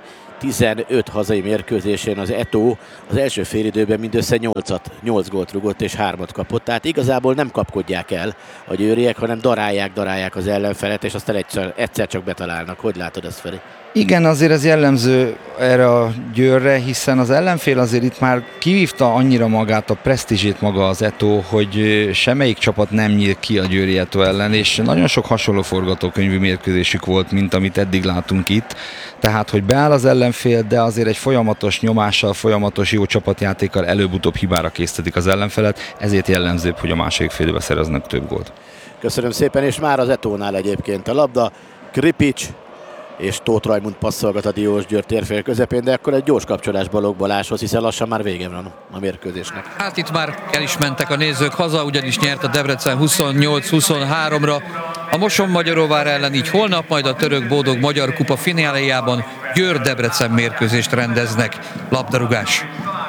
15 hazai mérkőzésén az Eto'o az első félidőben mindössze 8 gólt rúgott és 3-at kapott. Tehát igazából nem kapkodják el a győriek, hanem darálják az ellenfelet, és aztán egyszer csak betalálnak. Hogy látod ezt, Feri? Igen, azért ez jellemző erre a Győrre, hiszen az ellenfél azért itt már kivívta annyira magát, a presztízsét maga az Eto'o, hogy semmelyik csapat nem nyíl ki a győri Eto'o ellen, és nagyon sok hasonló forgatókönyvű mérkőzésük volt, mint amit eddig látunk itt. Tehát, hogy beáll az ellenfél, de azért egy folyamatos nyomással, folyamatos jó csapatjátékkal előbb-utóbb hibára késztetik az ellenfelet, ezért jellemzőbb, hogy a második félidőben szereznek több gólt. Köszönöm szépen, és már az Eto'nál egyébként a labda. Kripics és Tóth Rajmund passzolgat a Diósgyőr térfél közepén, de akkor egy gyors kapcsolás Balogh Balázshoz, hiszen lassan már vége van a mérkőzésnek. Hát itt már el is mentek a nézők haza, ugyanis nyert a Debrecen 28-23-ra. A Mosonmagyaróvár ellen így holnap, majd a Török Bódog Magyar Kupa fináléjában Győr-Debrecen mérkőzést rendeznek. Labdarúgás.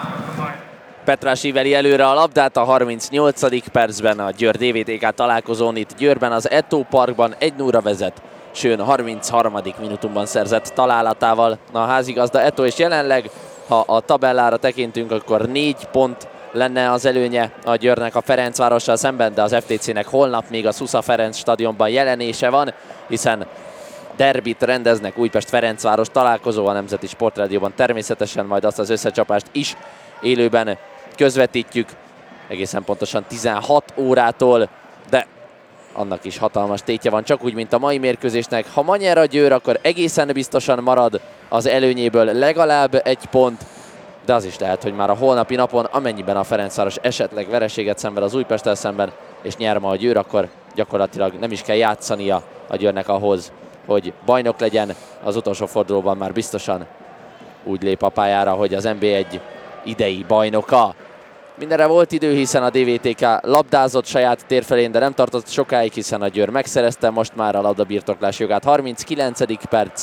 Petrás íveli előre a labdát a 38. percben a Győr DVTK találkozón itt Győrben az Eto Parkban 1-0-ra vezet. Sőn 33. minutumban szerzett találatával a házigazda Eto, és jelenleg, ha a tabellára tekintünk, akkor 4 pont lenne az előnye a Győrnek a Ferencvárossal szemben, de az FTC-nek holnap még a Szusza Ferenc stadionban jelenése van, hiszen derbit rendeznek, Újpest-Ferencváros találkozó a Nemzeti Sportrádióban, természetesen majd azt az összecsapást is élőben közvetítjük, egészen pontosan 16 órától, de annak is hatalmas tétje van, csak úgy, mint a mai mérkőzésnek. Ha ma nyer a Győr, akkor egészen biztosan marad az előnyéből legalább 1 pont, de az is lehet, hogy már a holnapi napon, amennyiben a Ferencváros esetleg vereséget szenved az Újpesttel szemben, és nyer ma a Győr, akkor gyakorlatilag nem is kell játszania a Győrnek ahhoz, hogy bajnok legyen. Az utolsó fordulóban már biztosan úgy lép a pályára, hogy az NB1 idei bajnoka. Mindenre volt idő, hiszen a DVTK labdázott saját térfelén, de nem tartott sokáig, hiszen a Győr megszerezte most már a labdabirtoklás jogát. 39. perc,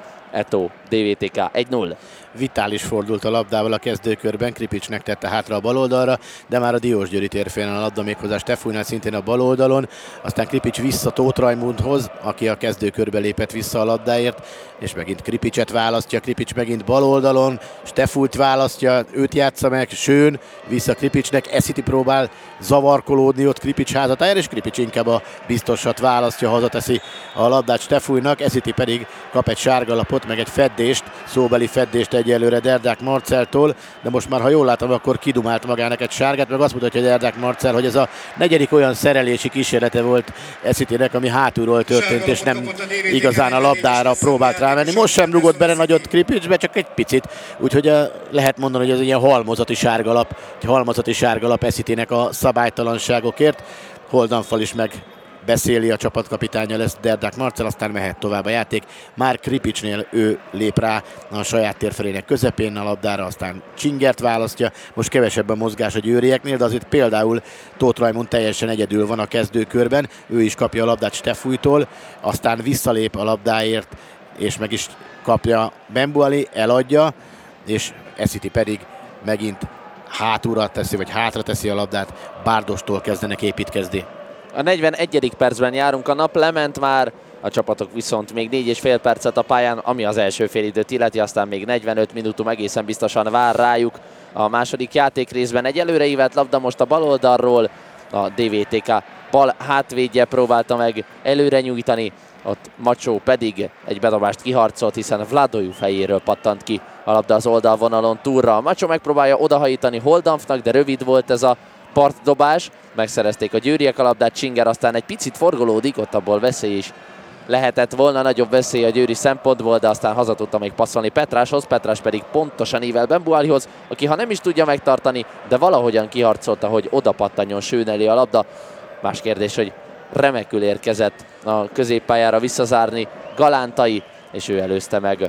Eto DVTK 1-0. Vitális fordult a labdával a kezdőkörben, Kripicsnek tette hátra a bal oldalra, de már a Diósgyőri térfélen a labda méghozzá Stefújnál szintén a bal oldalon, aztán Kripics vissza Tóth Rajmundhoz, aki a kezdőkörbe lépett vissza a labdáért, és megint Kripicset választja, Kripics megint bal oldalon, Stefújt választja, őt játsza meg, Sőn, vissza Kripicsnek, Esziti próbál zavarkolódni ott Kripics házatájára, és Kripics inkább a biztosat választja, hazateszi a labdát Stefújnak, Esziti pedig kap egy sárgalapot, meg egy feddést, szóbeli feddést egyelőre Derdák Marceltól, de most már, ha jól látom, akkor kidumált magának egy sárgát, meg azt mutatja Derdák Marcel, hogy ez a negyedik olyan szerelési kísérlete volt Eszitinek, ami hátulról történt, és nem igazán a labdára próbált rámenni. Most sem rugott bele nagyot Kripicsbe, csak egy picit, úgyhogy lehet mondani, hogy ez egy ilyen halmozati sárgalap Eszitinek a szabálytalanságokért. Holdanfal is beszéli a csapatkapitánja lesz Derdák Marcel, aztán mehet tovább a játék. Már Kripicsnél ő lép rá a saját térfelének közepén a labdára, aztán Csingert választja. Most kevesebb a mozgás a győrieknél, de azért például Tóth Rajmund teljesen egyedül van a kezdőkörben. Ő is kapja a labdát Stefújtól, aztán visszalép a labdáért, és meg is kapja Bembuali, eladja, és Esziti pedig megint hátulra teszi, vagy hátra teszi a labdát. Bárdostól kezdenek építkezni. A 41. percben járunk, a nap lement már, a csapatok viszont még 4,5 percet a pályán, ami az első félidőt illeti, aztán még 45 minutum egészen biztosan vár rájuk a második játékrészben. Egy előreívelt labda most a bal oldalról, a DVTK bal hátvédje próbálta meg előre nyújtani, ott Macsó pedig egy bedobást kiharcolt, hiszen Vladojú fejéről pattant ki a labda az oldalvonalon túlra. Macsó megpróbálja odahajítani Holdanfnak, de rövid volt ez a partdobás, megszerezték a győriek a labdát, Csinger aztán egy picit forgolódik, ott abból veszély is lehetett volna, nagyobb veszély a győri szempontból, de aztán haza tudta még passzolni Petráshoz, Petrás pedig pontosan ível Bembualihoz, aki ha nem is tudja megtartani, de valahogyan kiharcolta, hogy oda pattanjon Sőn elé a labda. Más kérdés, hogy remekül érkezett a középpályára visszazárni Galántai, és ő előzte meg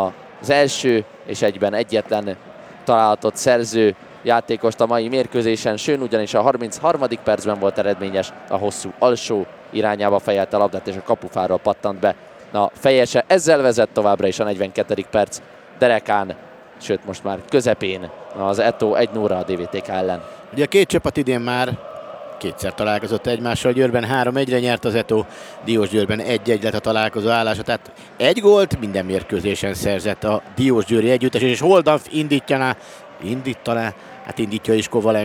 az első és egyben egyetlen találatot szerző játékost a mai mérkőzésen. Sőn ugyanis a 33. percben volt eredményes, a hosszú alsó irányába fejelte a labdát, és a kapufáról pattant be a fejese. Ezzel vezet továbbra is a 42. perc derekán, sőt most már közepén az Eto 1-0-ra a DVTK ellen. Ugye a két csapat idén már kétszer találkozott egymással, Győrben 3-1-re nyert az Eto, Diósgyőrben 1-1 lett a találkozó állása, tehát egy gólt minden mérkőzésen szerzett a diósgyőri együttes, és Holdanf indítja is Kovalenko